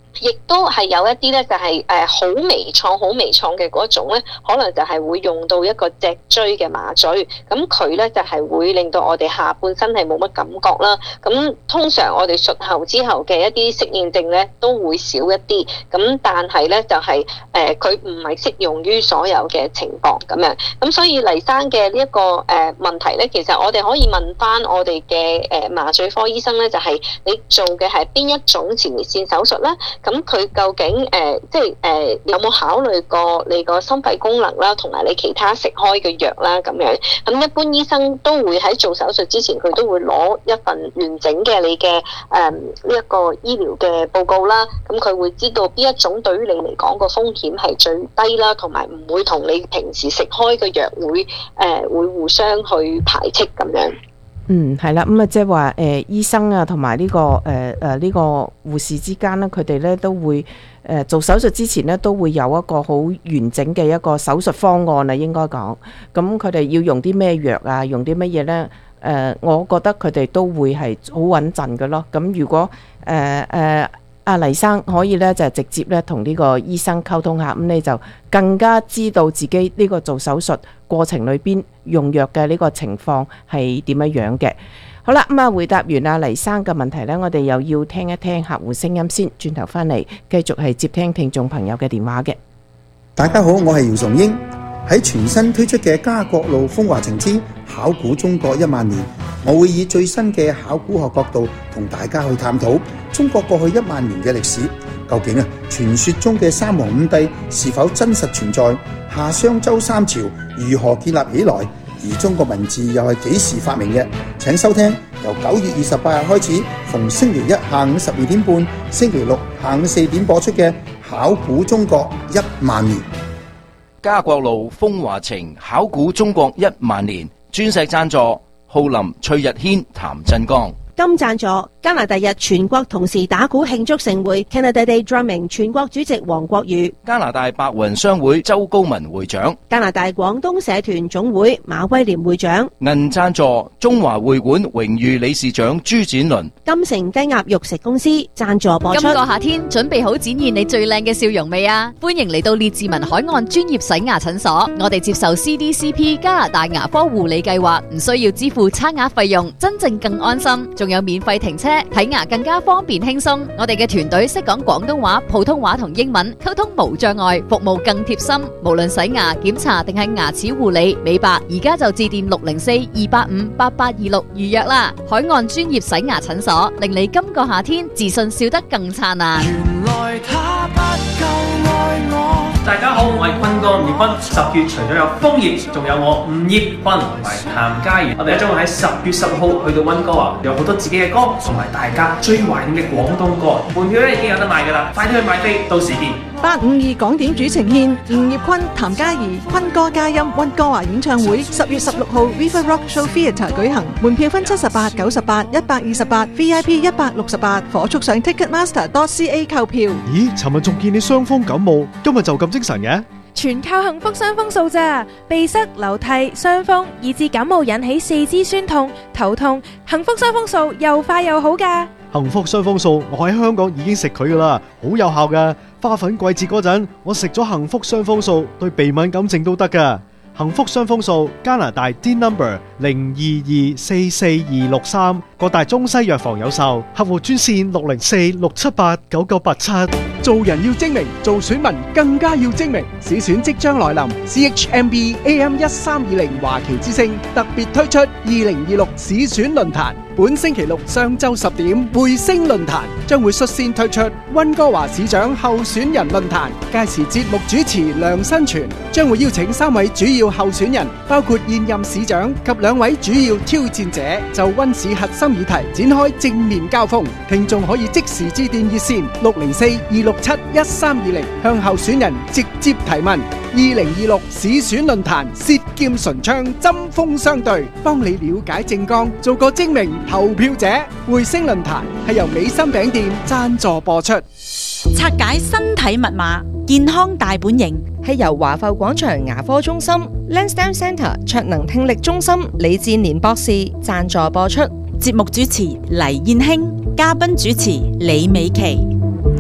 亦都係有一啲咧，就係誒好微創、好微創嘅嗰種咧，可能就係會用到一個脊椎嘅麻醉，咁佢咧就係會令到我哋下半身係冇乜感覺啦。咁通常我哋術後之後嘅一啲適應症咧都會少一啲，咁但係咧就係誒佢唔係適用於所有嘅情況咁樣。咁所以黎生嘅呢一個誒問題咧，其實我哋可以問翻我哋嘅誒麻醉科醫生咧，就係你做嘅係邊一種前列腺手術咧？咁佢究竟誒、呃、即係誒、呃、有冇考慮過你個心肺功能啦，同埋你其他食開嘅藥啦咁樣？咁一般醫生都會喺做手術之前，佢都會攞一份完整嘅你嘅誒呢一個醫療嘅報告啦。咁佢會知道邊一種對於你嚟講個風險係最低啦，同埋唔會同你平時食開嘅藥會誒、呃、會互相去排斥咁樣。 嗯，係啦，咁啊，即係話誒，醫生啊，同埋呢個誒誒呢個護士之間咧，佢哋咧都會誒、呃、做手術之前咧，都會有一個好完整嘅一個手術方案啊，應該講。咁佢哋要用啲咩藥啊，用啲乜嘢咧？誒、呃，我覺得佢哋都會係好穩陣嘅咯。咁如果誒誒阿黎生可以咧，就係直接咧同呢個醫生溝通下，咁你就更加知道自己呢個做手術過程裏邊用藥嘅呢個情況係點樣樣嘅。好啦，咁啊回答完阿黎生嘅問題呢，我哋又要聽一聽客戶聲音先，轉頭翻嚟繼續係接聽聽眾朋友嘅電話嘅。 大家好，我係姚崇英。喺全新推出嘅家國路風華情之考古中國一萬年，我會以最新嘅考古學角度同大家去探討中國過去一萬年嘅歷史。究竟啊，傳說中嘅三皇五帝是否真實存在？夏商周三朝如何建立起來？而中國文字又係幾時發明嘅？請收聽由九月二十八日開始，逢星期一下午十二點半、星期六下午四點播出嘅《考古中國一萬年》。 家國路風華情考古中國一萬年，鑽石贊助浩林、崔日軒、譚振剛。 金贊助加拿大日全國同時打鼓慶祝盛會 Canada Day Drumming 全國主席黃國宇。 加拿大白雲商會周高文會長。 加拿大廣東社團總會馬威廉會長。 銀贊助中華會館榮譽理事長朱展倫。 金城雞鴨肉食公司贊助播出。 今個夏天準備好展現你最靚嘅笑容未啊？歡迎嚟到列治文海岸專業洗牙診所，我哋接受 C D C P 加拿大牙科護理計劃，唔需要支付差額費用，真正更安心，仲有免費停車，睇牙更加方便輕鬆。我哋嘅團隊識講廣東話、普通話同英文，溝通無障礙，服務更貼心。無論洗牙、檢查定係牙齒護理、美白，而家就致電六零四二八五八八二六預約啦。海岸專業洗牙診所，令你今個夏天自信笑得更燦爛。 原來他不夠愛我。大家好，我係坤哥吳業坤。十月除咗有楓葉，仲有我吳業坤同埋譚嘉儀。我哋將會喺十月十號去到溫哥華，有好多自己嘅歌，同埋大家最懷念嘅廣東歌。門票咧已經有得賣噶啦，快啲去買飛，到時見。 八五二港點主呈獻吳業坤、譚嘉儀、坤哥嘉音溫哥華演唱會，十月十六號 River Rock Show Theatre 舉行。門票分七十八、九十八、一百二十八 ，V I P 一百六十八，火速上 ticketmaster dot c a 購票。 咦，尋日仲見你傷風感冒，今日就咁精神嘅？ 全靠幸福傷風素咋，鼻塞、流涕、傷風，以致感冒引起四肢酸痛、頭痛，幸福傷風素又快又好噶。 幸福傷風素，我喺香港已經食佢噶啦，好有效噶。花粉季節嗰陣，我食咗幸福傷風素，對鼻敏感症都得噶。幸福傷風素，加拿大 D number 零二二四四二六三，各大中西藥房有售，客戶專線六零四六七八九九八七。 做人要精明，做選民更加要精明。市選即將來臨 ，C H M B A M 一三二零華僑之聲特別推出二零二六市選論壇。本星期六上晝十點，匯星論壇將會率先推出溫哥華市長候選人論壇。屆時節目主持梁新全將會邀請三位主要候選人，包括現任市長及兩位主要挑戰者，就溫市核心議題展開正面交鋒。聽眾可以即時致電熱線六零四二六七一三二零，向候選人直接提問。二零二六市選論壇，舌劍唇槍，針鋒相對，幫你了解政綱，做個精明投票者。匯星論壇係由美心餅店贊助播出。 拆解身體密碼，健康大本營係由華埠廣場牙科中心 Lansdowne Centre 卓能聽力中心李志年博士贊助播出。 節目主持黎燕卿，嘉賓主持李美琪。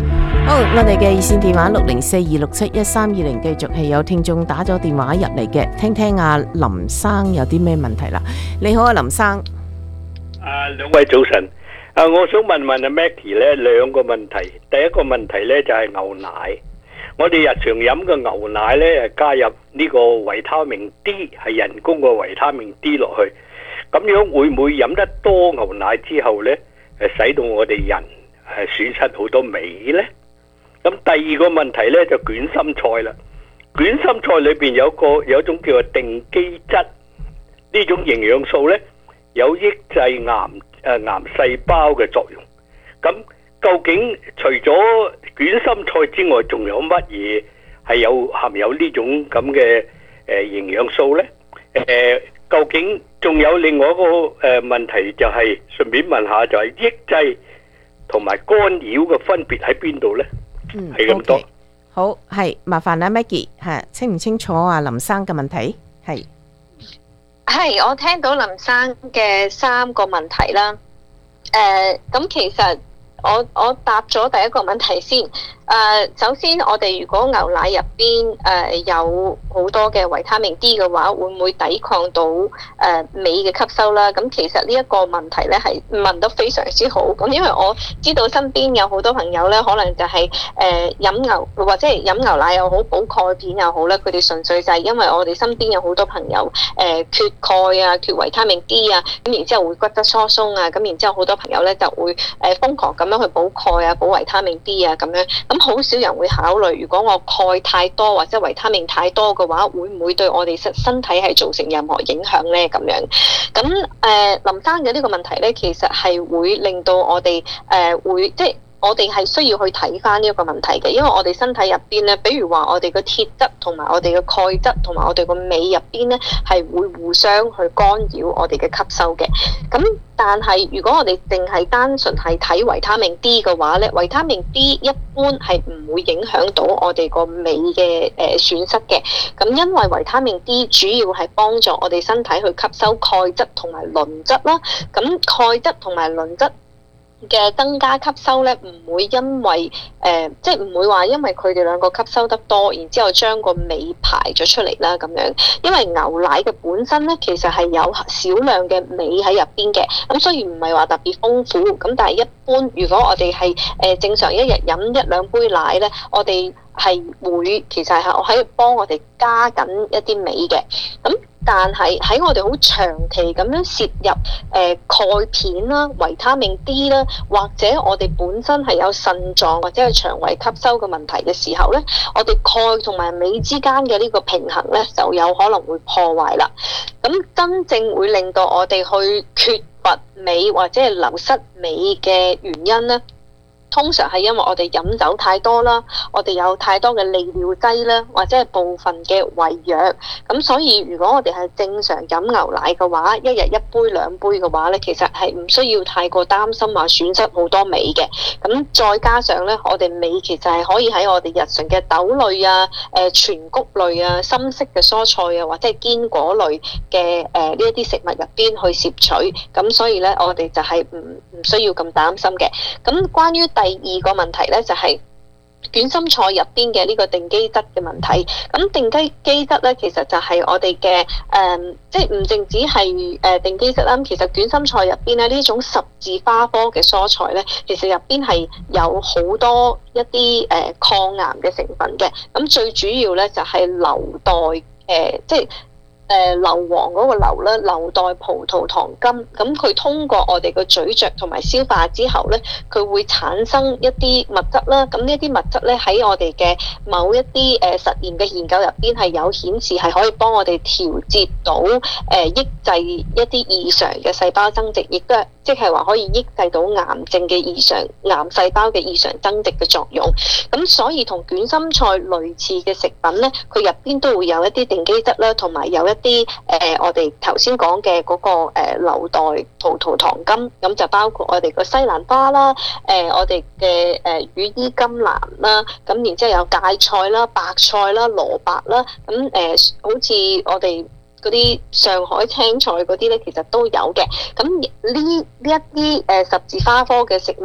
好，我哋嘅熱線電話六零四二六七一三二零，繼續係有聽眾打咗電話入嚟嘅，聽聽阿林生有啲咩問題啦。你好啊，林生。 啊，兩位早晨。啊，我想問問阿 Maggie 咧兩個問題。第一個問題咧就係牛奶。我哋日常飲嘅牛奶咧係加入呢個維他命 D， 係人工嘅維他命 D 落去。咁樣會唔會飲得多牛奶之後咧，誒使到我哋人誒損失好多鎂咧？咁第二個問題咧就捲心菜啦。捲心菜裏邊有個有一種叫做定基質，呢種營養素咧有抑制癌誒癌細胞嘅作用。咁究竟除咗捲心菜之外，仲有乜嘢係有含有呢種咁嘅誒營養素咧？誒，究竟仲有另外一個誒問題就係順便問下，就係抑制同埋干擾嘅分別喺邊度咧？ 嗯， 係咁多。 OK，好，係麻煩阿 Maggie 吓，清唔清楚啊？林生嘅問題係係我聽到林生嘅三個問題啦。誒，咁其實我我答咗第一個問題先。誒，首先我哋如果牛奶入邊誒有好多嘅維他命 D 嘅話，會唔會抵抗到誒鎂嘅吸收啦？咁其實呢一個問題咧係問得非常之好。咁因為我知道身邊有好多朋友咧，可能就係誒飲牛或者係飲牛奶又好，補鈣片又好咧，佢哋純粹就係因為我哋身邊有好多朋友誒缺鈣啊、缺維他命 D 啊，咁然之後會骨質疏鬆啊，咁然之後好多朋友咧就會誒瘋狂咁樣去補鈣啊、補維他命 D 啊咁樣。咁好少人會考慮，如果我鈣太多或者維他命太多嘅話，會唔會對我哋身身體係造成任何影響呢？咁樣，咁誒、呃、林生嘅呢個問題呢，其實係會令到我哋誒、呃、會即係。我哋係需要去睇翻呢一個問題嘅，因為我哋身體入邊咧，比如話我哋嘅鐵質同埋我哋嘅鈣質同埋我哋個鎂入邊咧，係會互相去干擾我哋嘅吸收嘅。咁但係如果我哋淨係單純係睇維他命 D 嘅話咧，維他命 D 一般係唔會影響到我哋個鎂嘅誒損失嘅。咁因為維他命 D 主要係幫助我哋身體去吸收鈣質同埋磷質啦。咁鈣質同埋磷質嘅增加吸收咧，唔會因為誒、呃，即係唔會話因為佢哋兩個吸收得多，然之後將個鎂排咗出嚟啦咁樣。因為牛奶嘅本身咧，其實係有少量嘅鎂喺入邊嘅，咁所以唔係話特別豐富。咁但係一般，如果我哋係誒正常一日飲一兩杯奶咧，我哋係會其實係喺度幫我哋加緊一啲鎂嘅。咁但係喺我哋好長期咁樣攝入誒鈣片啦、維他命 D 啦，或者我哋本身係有腎臟或者係腸胃吸收嘅問題嘅時候咧，我哋鈣同埋鎂之間嘅呢個平衡咧就有可能會破壞啦。咁真正會令到我哋去缺乏鎂或者係流失鎂嘅原因咧，通常係因為我哋飲酒太多啦，我哋有太多嘅利尿劑啦，或者係部分嘅胃藥。咁所以如果我哋係正常飲牛奶嘅話，一日一杯兩杯嘅話咧，其實係唔需要太過擔心話損失好多鎂嘅。咁再加上咧，我哋鎂其實係可以喺我哋日常嘅豆類啊、誒全穀類啊、深色嘅蔬菜啊，或者係堅果類嘅誒呢一啲食物入邊去攝取。咁所以咧，我哋就係唔唔需要咁擔心嘅。咁關於第二個問題咧，就係捲心菜入邊嘅呢個定基質嘅問題。咁定基基質咧，其實就係我哋嘅誒，即係唔淨止係誒定基質啦。其實捲心菜入邊咧，呢種十字花科嘅蔬菜咧，其實入邊係有好多一啲誒、呃、抗癌嘅成分嘅。咁最主要咧就係硫代誒、呃，即係。誒硫磺嗰個硫咧，硫代葡萄糖苷，咁佢通過我哋個咀嚼同埋消化之後咧，佢會產生一啲物質啦。咁呢啲物質咧喺我哋嘅某一啲誒實驗嘅研究入邊係有顯示係可以幫我哋調節到誒、呃、抑制一啲異常嘅細胞增殖，亦都係即係話可以抑制到癌症嘅異常癌細胞嘅異常增殖嘅作用。咁所以同捲心菜類似嘅食品咧，佢入邊都會有一啲定基質啦，同埋有一啲誒、呃，我哋頭先講嘅嗰個誒硫代葡萄糖苷，咁就包括我哋個西蘭花啦，誒、呃、我哋嘅誒羽衣甘藍啦，咁然之後有芥菜啦、白菜啦、蘿蔔啦，咁誒、呃、好似我哋嗰啲上海青菜嗰啲咧，其實都有嘅。咁呢呢一啲誒十字花科嘅食物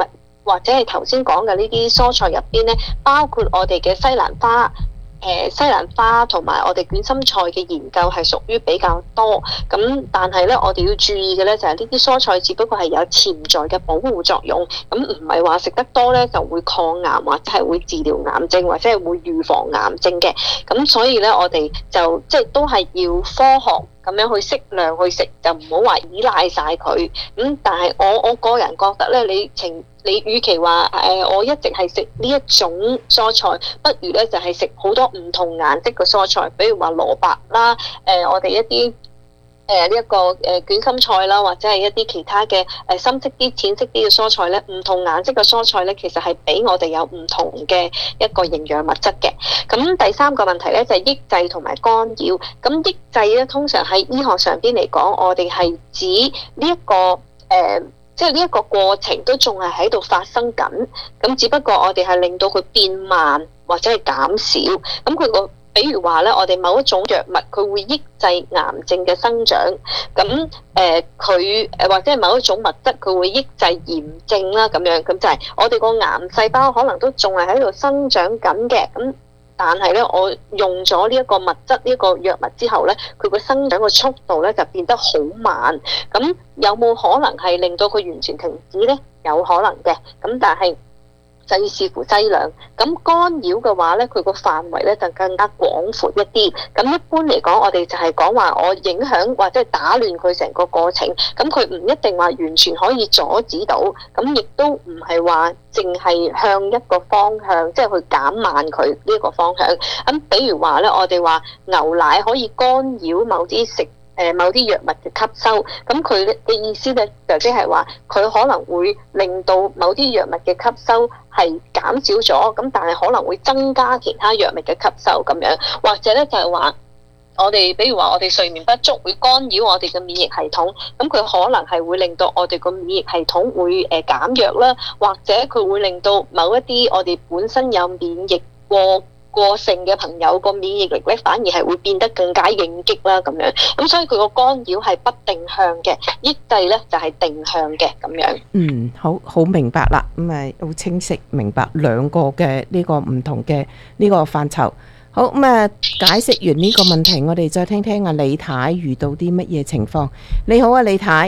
或者係頭先講嘅呢啲蔬菜入邊咧，包括我哋嘅西蘭花。誒西蘭花同埋我哋卷心菜嘅研究係屬於比較多，咁但係咧我哋要注意嘅咧就係呢啲蔬菜只不過係有潛在嘅保護作用，咁唔係話食得多咧就會抗癌或者係會治療癌症或者係會預防癌症嘅，咁所以咧我哋就即係都係要科學咁樣去適量去食，就唔好話依賴晒佢。咁但係我我個人覺得咧，你情你與其話誒、呃、我一直係食呢一種蔬菜，不如咧就係食好多唔同顏色嘅蔬菜，比如話蘿蔔啦，誒、呃、我哋一啲誒呢一個誒捲心菜啦，或者係一啲其他嘅誒深色啲、淺色啲嘅蔬菜咧，唔同顏色嘅蔬菜咧，其實係俾我哋有唔同嘅一個營養物質嘅。咁第三個問題咧就係、是、抑制同埋干擾。咁抑制咧通常喺醫學上邊嚟講，我哋係指呢、這、一個誒。呃即係呢一個過程都仲係喺度發生緊，咁只不過我哋係令到佢變慢或者係減少。咁佢個比如話咧，我哋某一種藥物佢會抑制癌症嘅生長，咁誒佢誒或者係某一種物質佢會抑制炎症啦，咁樣咁就係我哋個癌細胞可能都仲係喺度生長緊嘅，咁。但係咧，我用咗呢一個物質、呢一個藥物之後咧，佢個生長嘅速度咧就變得好慢。咁有冇可能係令到佢完全停止咧？有可能嘅。咁但係就要視乎劑量。咁干擾嘅話咧，佢個範圍咧就更加廣闊一啲。咁一般嚟講，我哋就係講話我影響或者係打亂佢成個過程。咁佢唔一定話完全可以阻止到，咁亦都唔係話淨係向一個方向，即係去減慢佢呢一個方向。咁比如話咧，我哋話牛奶可以干擾某啲食誒某啲藥物嘅吸收，咁佢嘅意思咧就即係話佢可能會令到某啲藥物嘅吸收係減少咗，咁但係可能會增加其他藥物嘅吸收咁樣，或者咧就係話我哋比如話我哋睡眠不足會干擾我哋嘅免疫系統，咁佢可能係會令到我哋個免疫系統會誒減弱啦，或者佢會令到某一啲我哋本身有免疫過過剩嘅朋友個免疫力咧，反而係會變得更加應激啦咁樣。咁所以佢個干擾係不定向嘅，抑制咧就係定向嘅咁樣。 嗯，好好明白啦，咁啊好清晰明白兩個嘅呢個唔同嘅呢個範疇。好，咁啊解釋完呢個問題，我哋再聽聽阿李太遇到啲乜嘢情況。你好啊，李太。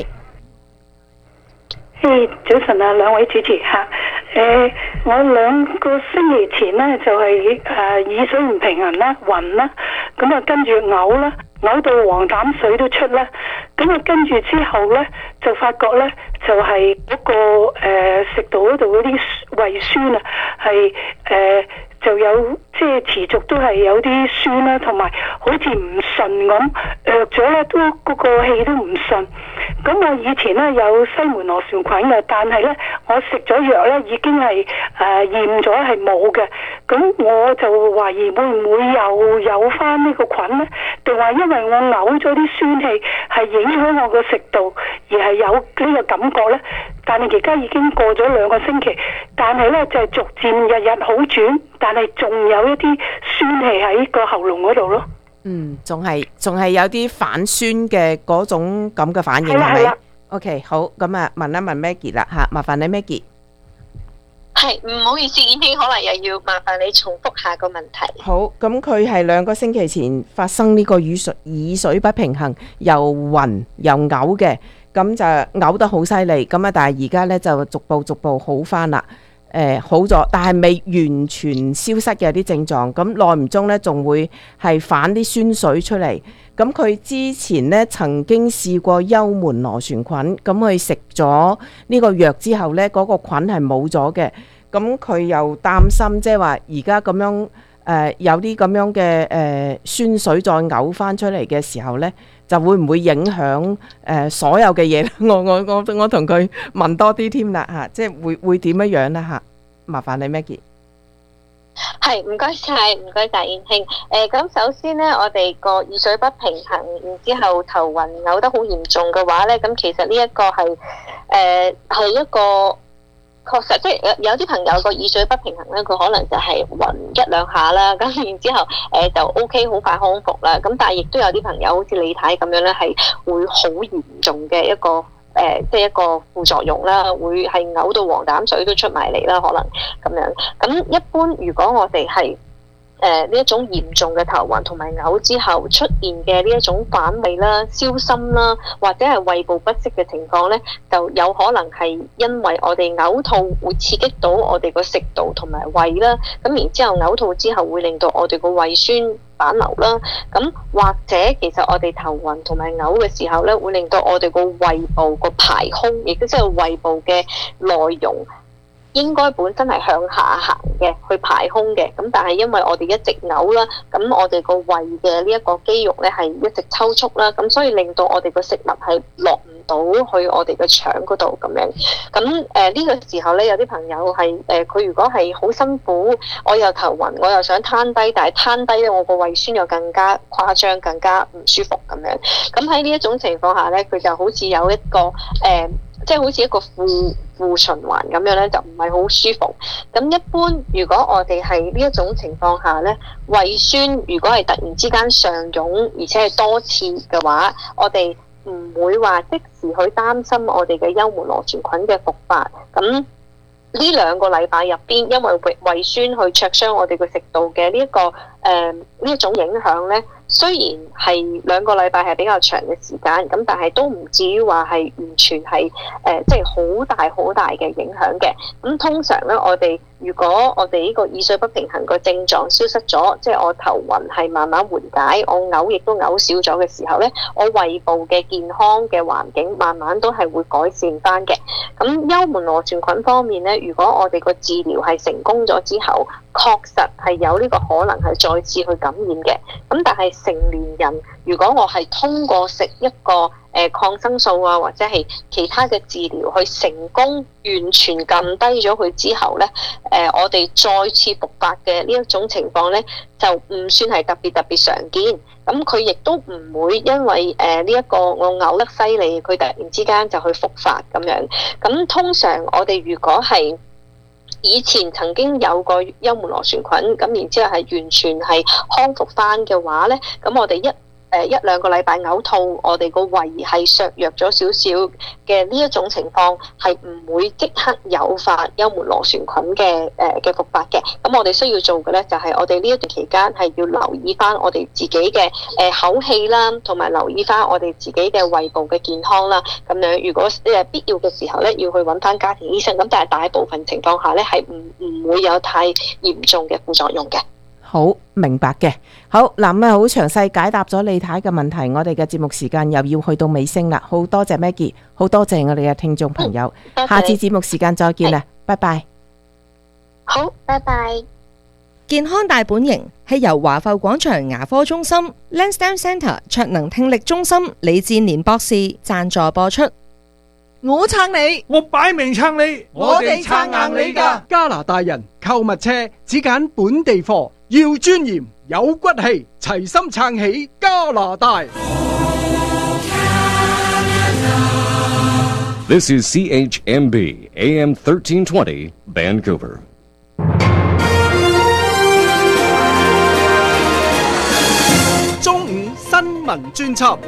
誒，早晨啊，兩位主持嚇。誒，我兩個星期前呢，就係誒耳水唔平衡啦、暈啦，咁啊跟住嘔啦，嘔到黃疸水都出啦，咁啊跟住之後呢，就發覺呢，就係嗰個誒食道嗰度嗰啲胃酸啊，係誒就有即係持續都係有啲酸啦，同埋好似唔順咁，誒咗咧都嗰個氣都唔順。咁我以前咧有西門螺旋菌嘅，但係咧我食咗藥咧已經係誒驗咗係冇嘅。咁我就懷疑會唔會又有翻呢個菌咧？定話因為我嘔咗啲酸氣係影響我個食道，而係有呢個感覺咧？但係而家已經過咗兩個星期，但係咧就係逐漸日日好轉，但係仲有一啲酸氣喺個喉嚨嗰度咯。 嗯，仲係仲係有啲反酸嘅嗰種咁嘅反應係咪 ？OK， 好，咁啊問一問 Maggie 啦吓，麻煩你 Maggie。 係，唔好意思，燕兄，可能又要麻煩你重複下個問題。 好，咁佢係兩個星期前發生呢個耳水耳水不平衡，又暈又嘔嘅，咁就嘔得好犀利，咁啊，但係而家咧就逐步逐步好翻啦。誒、呃、好咗，但係未完全消失嘅啲症狀，咁耐唔中呢，仲會係反啲酸水出嚟。咁佢之前呢，曾經試過幽門螺旋菌，咁佢食咗呢個藥之後呢，嗰、嗰個菌係冇咗嘅。咁佢又擔心，即係話而家咁樣誒、呃、有啲咁樣嘅誒、呃、酸水再嘔翻出嚟嘅時候呢，就會唔會影響誒、呃、所有嘅嘢？我我我我同佢問多啲添啦嚇，即係會會點樣樣啦嚇？麻煩你 Maggie。 係，唔該晒，唔該晒，燕兄。誒、呃，咁首先咧，我哋個耳水不平衡，然之後頭暈嘔得好嚴重嘅話咧，咁其實呢一個係誒係一個確實，即係有啲朋友個耳水不平衡咧，佢可能就係暈一兩下啦，咁然之後誒、呃、就 O K 好快康復啦。咁但係亦都有啲朋友好似李太咁樣咧，係會好嚴重嘅一個。誒、 誒即係一個副作用啦，會係嘔到黃膽水都出埋嚟啦，可能咁樣。咁一般如果我哋係誒呢一種嚴重嘅頭暈同埋嘔之後出現嘅呢一種反胃啦、燒心啦，或者係胃部不適嘅情況咧，就有可能係因為我哋嘔吐會刺激到我哋個食道同埋胃啦，咁然之後嘔吐之後會令到我哋個胃酸反流啦，咁或者其實我哋頭暈同埋嘔嘅時候咧，會令到我哋個胃部個排空，亦都即係胃部嘅內容。應該本身係向下行嘅，去排空嘅。咁但係因為我哋一直嘔啦，咁我哋個胃嘅呢一個肌肉咧係一直抽搐啦，咁所以令到我哋個食物係落唔到去我哋嘅腸嗰度咁樣。咁誒呢個時候咧，有啲朋友係誒佢如果係好辛苦，我又頭暈，我又想攤低，但係攤低咧，我個胃酸又更加誇張，更加唔舒服咁樣。咁喺呢一種情況下咧，佢就好似有一個誒。呃即係好似一個負負循環咁樣咧，就唔係好舒服。咁一般如果我哋係呢一種情況下咧，胃酸如果係突然之間上湧，而且係多次嘅話，我哋唔會話即時去擔心我哋嘅幽門螺旋菌嘅復發。咁呢兩個禮拜入邊，因為胃酸去灼傷我哋個食道嘅呢一個誒呢一種影響咧。雖然係兩個禮拜係比較長嘅時間，咁但係都唔至於話係完全係誒，即係好大好大嘅影響嘅。咁通常咧，我哋如果我哋呢個耳水不平衡個症狀消失咗，即係我頭暈係慢慢緩解，我嘔亦都嘔少咗嘅時候咧，我胃部嘅健康嘅環境慢慢都係會改善翻嘅。咁幽門螺旋菌方面咧，如果我哋個治療係成功咗之後，確實係有呢個可能係再次去感染嘅。咁但係成年人，如果我係通過食一個誒、呃、抗生素啊，或者係其他嘅治療去成功完全撳低咗佢之後呢，誒、呃、我哋再次復發嘅呢一種情況呢，就唔算係特別特別常見。咁佢亦都唔會因為誒呢一個我嘔得犀利，佢突然之間就去復發咁樣。咁通常我哋如果係以前曾經有過幽門螺旋菌，咁然之後係完全係康復翻嘅話咧，咁我哋一誒一兩個禮拜嘔吐，我哋個胃係削弱咗少少嘅呢一種情況，係唔會即刻誘發幽門螺旋菌嘅誒嘅復發嘅。咁我哋需要做嘅咧，就係我哋呢一段期間係要留意翻我哋自己嘅誒口氣啦，同埋留意翻我哋自己嘅胃部嘅健康啦。咁樣如果誒必要嘅時候咧，要去揾翻家庭醫生。咁但係大部分情況下咧，係唔唔會有太嚴重嘅副作用嘅。 好明白嘅，好嗱，咁啊好詳細解答咗李太嘅問題，我哋嘅節目時間又要去到尾聲啦，好多謝 Maggie， 好多謝我哋嘅聽眾朋友，嗯、下次節目時間再見啦，拜拜。 好，拜拜。 健康大本營係由華埠廣場牙科中心 Lansdowne Centre 卓能聽力中心李志年博士贊助播出。 我撐你， 我擺明撐你， 我哋撐硬你㗎。 加拿大人購物車只揀本地貨，要尊嚴有骨氣，齊心撐起加拿大。 This is C H M B A M thirteen twenty Vancouver. 中午新聞專輯。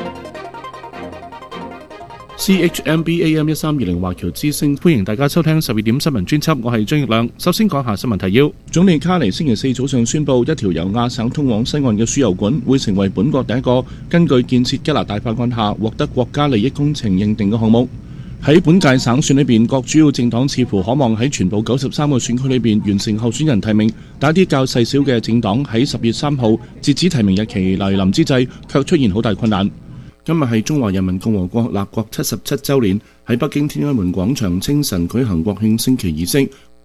C H M B A M 一三二零華僑之聲，歡迎大家收聽十二點新聞專輯，我係張奕亮。首先講下新聞提要。總理卡尼星期四早上宣布，一條由亞省通往西岸嘅輸油管會成為本國第一個根據建設加拿大法案下獲得國家利益工程認定嘅項目。喺本屆省選裏邊，各主要政黨似乎可望喺全部九十三個選區裏邊完成候選人提名，但一啲較細小嘅政黨喺十月三號截止提名日期來臨之際，卻出現好大困難。今日係中華人民共和國立國七十七週年，喺北京天安門廣場清晨舉行國慶升旗儀式。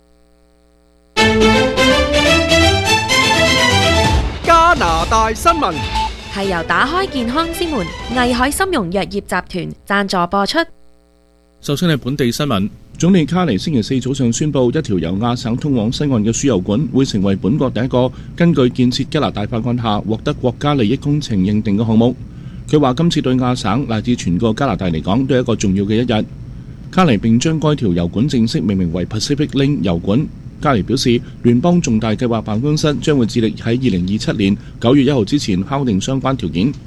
加拿大新聞係由打開健康之門藝海參茸藥業集團贊助播出。 首先係本地新聞，總理卡尼星期四早上宣布，一條由亞省通往西岸嘅輸油管會成為本國第一個根據建設加拿大法案下獲得國家利益工程認定嘅項目。佢話今次對亞省乃至全個加拿大嚟講都係一個重要嘅一日。卡尼並將該條油管正式命名為 Pacific Link 油管。卡尼表示，聯邦重大計劃辦公室將會致力喺二零二七年九月一號之前敲定相關條件。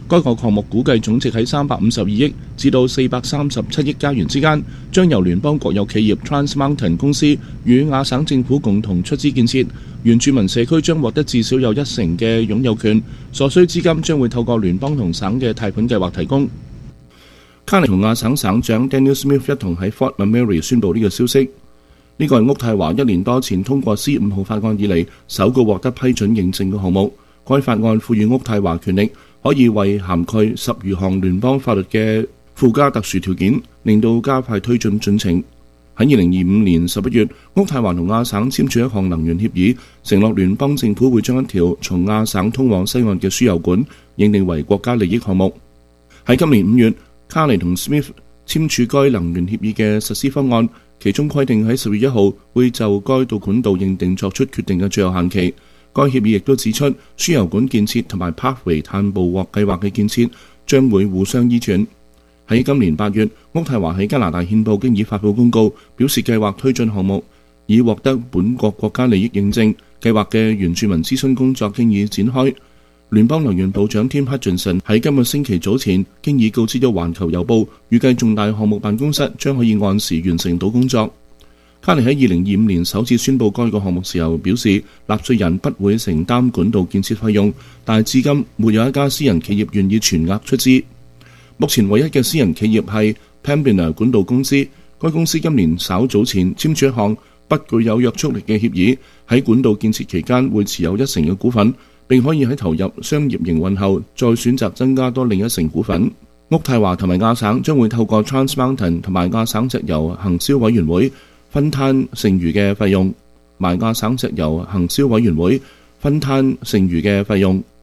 該個項目估計總值喺三百五十二億至到四百三十七億加元之間，將由聯邦國有企業 Trans Mountain 公司與亞省政府共同出資建設。原住民社區將獲得至少有一成嘅擁有權，所需資金將會透過聯邦同省嘅貸款計劃提供。卡尼同亞省省長 Daniel Smith 一同喺 Fort McMurray 宣布呢個消息。呢個係渥太華一年多前通過 C 五號法案以嚟首個獲得批准認證嘅項目。該法案賦予渥太華權力，可以為涵蓋十餘項聯邦法律嘅附加特殊條件，令到加快推進進程。喺二零二五年十一月，渥太華同亞省簽署一項能源協議，承諾聯邦政府會將一條從亞省通往西岸嘅輸油管認定為國家利益項目。喺今年五月，卡尼同 Smith 簽署該能源協議嘅實施方案，其中規定喺十月一號會就該道管道認定作出決定嘅最後限期。該協議亦都指出，輸油管建設同埋 Pathway 碳捕獲計劃嘅建設將會互相依存。喺今年八月，渥太華喺加拿大憲報經已發布公告，表示計劃推進項目，以獲得本國國家利益認證。計劃嘅原住民諮詢工作經已展開。聯邦能源部長 Tim Hutchinson 喺今個星期早前經已告知咗環球郵報，預計重大項目辦公室將可以按時完成到工作。卡尼喺二零二五年首次宣布該個項目時候表示，納稅人不會承擔管道建設費用，但係至今沒有一家私人企業願意全額出資。目前唯一嘅私人企業係 Pembina 管道公司，該公司今年稍早前簽署一項不具有約束力嘅協議，喺管道建設期間會持有一成嘅股份，並可以喺投入商業營運後再選擇增加多另一成股份。渥太華同埋亞省將會透過 Trans Mountain 同埋亞省石油行銷委員會分攤剩餘嘅費用，埋亞省石油行銷委員會分攤剩餘嘅費用。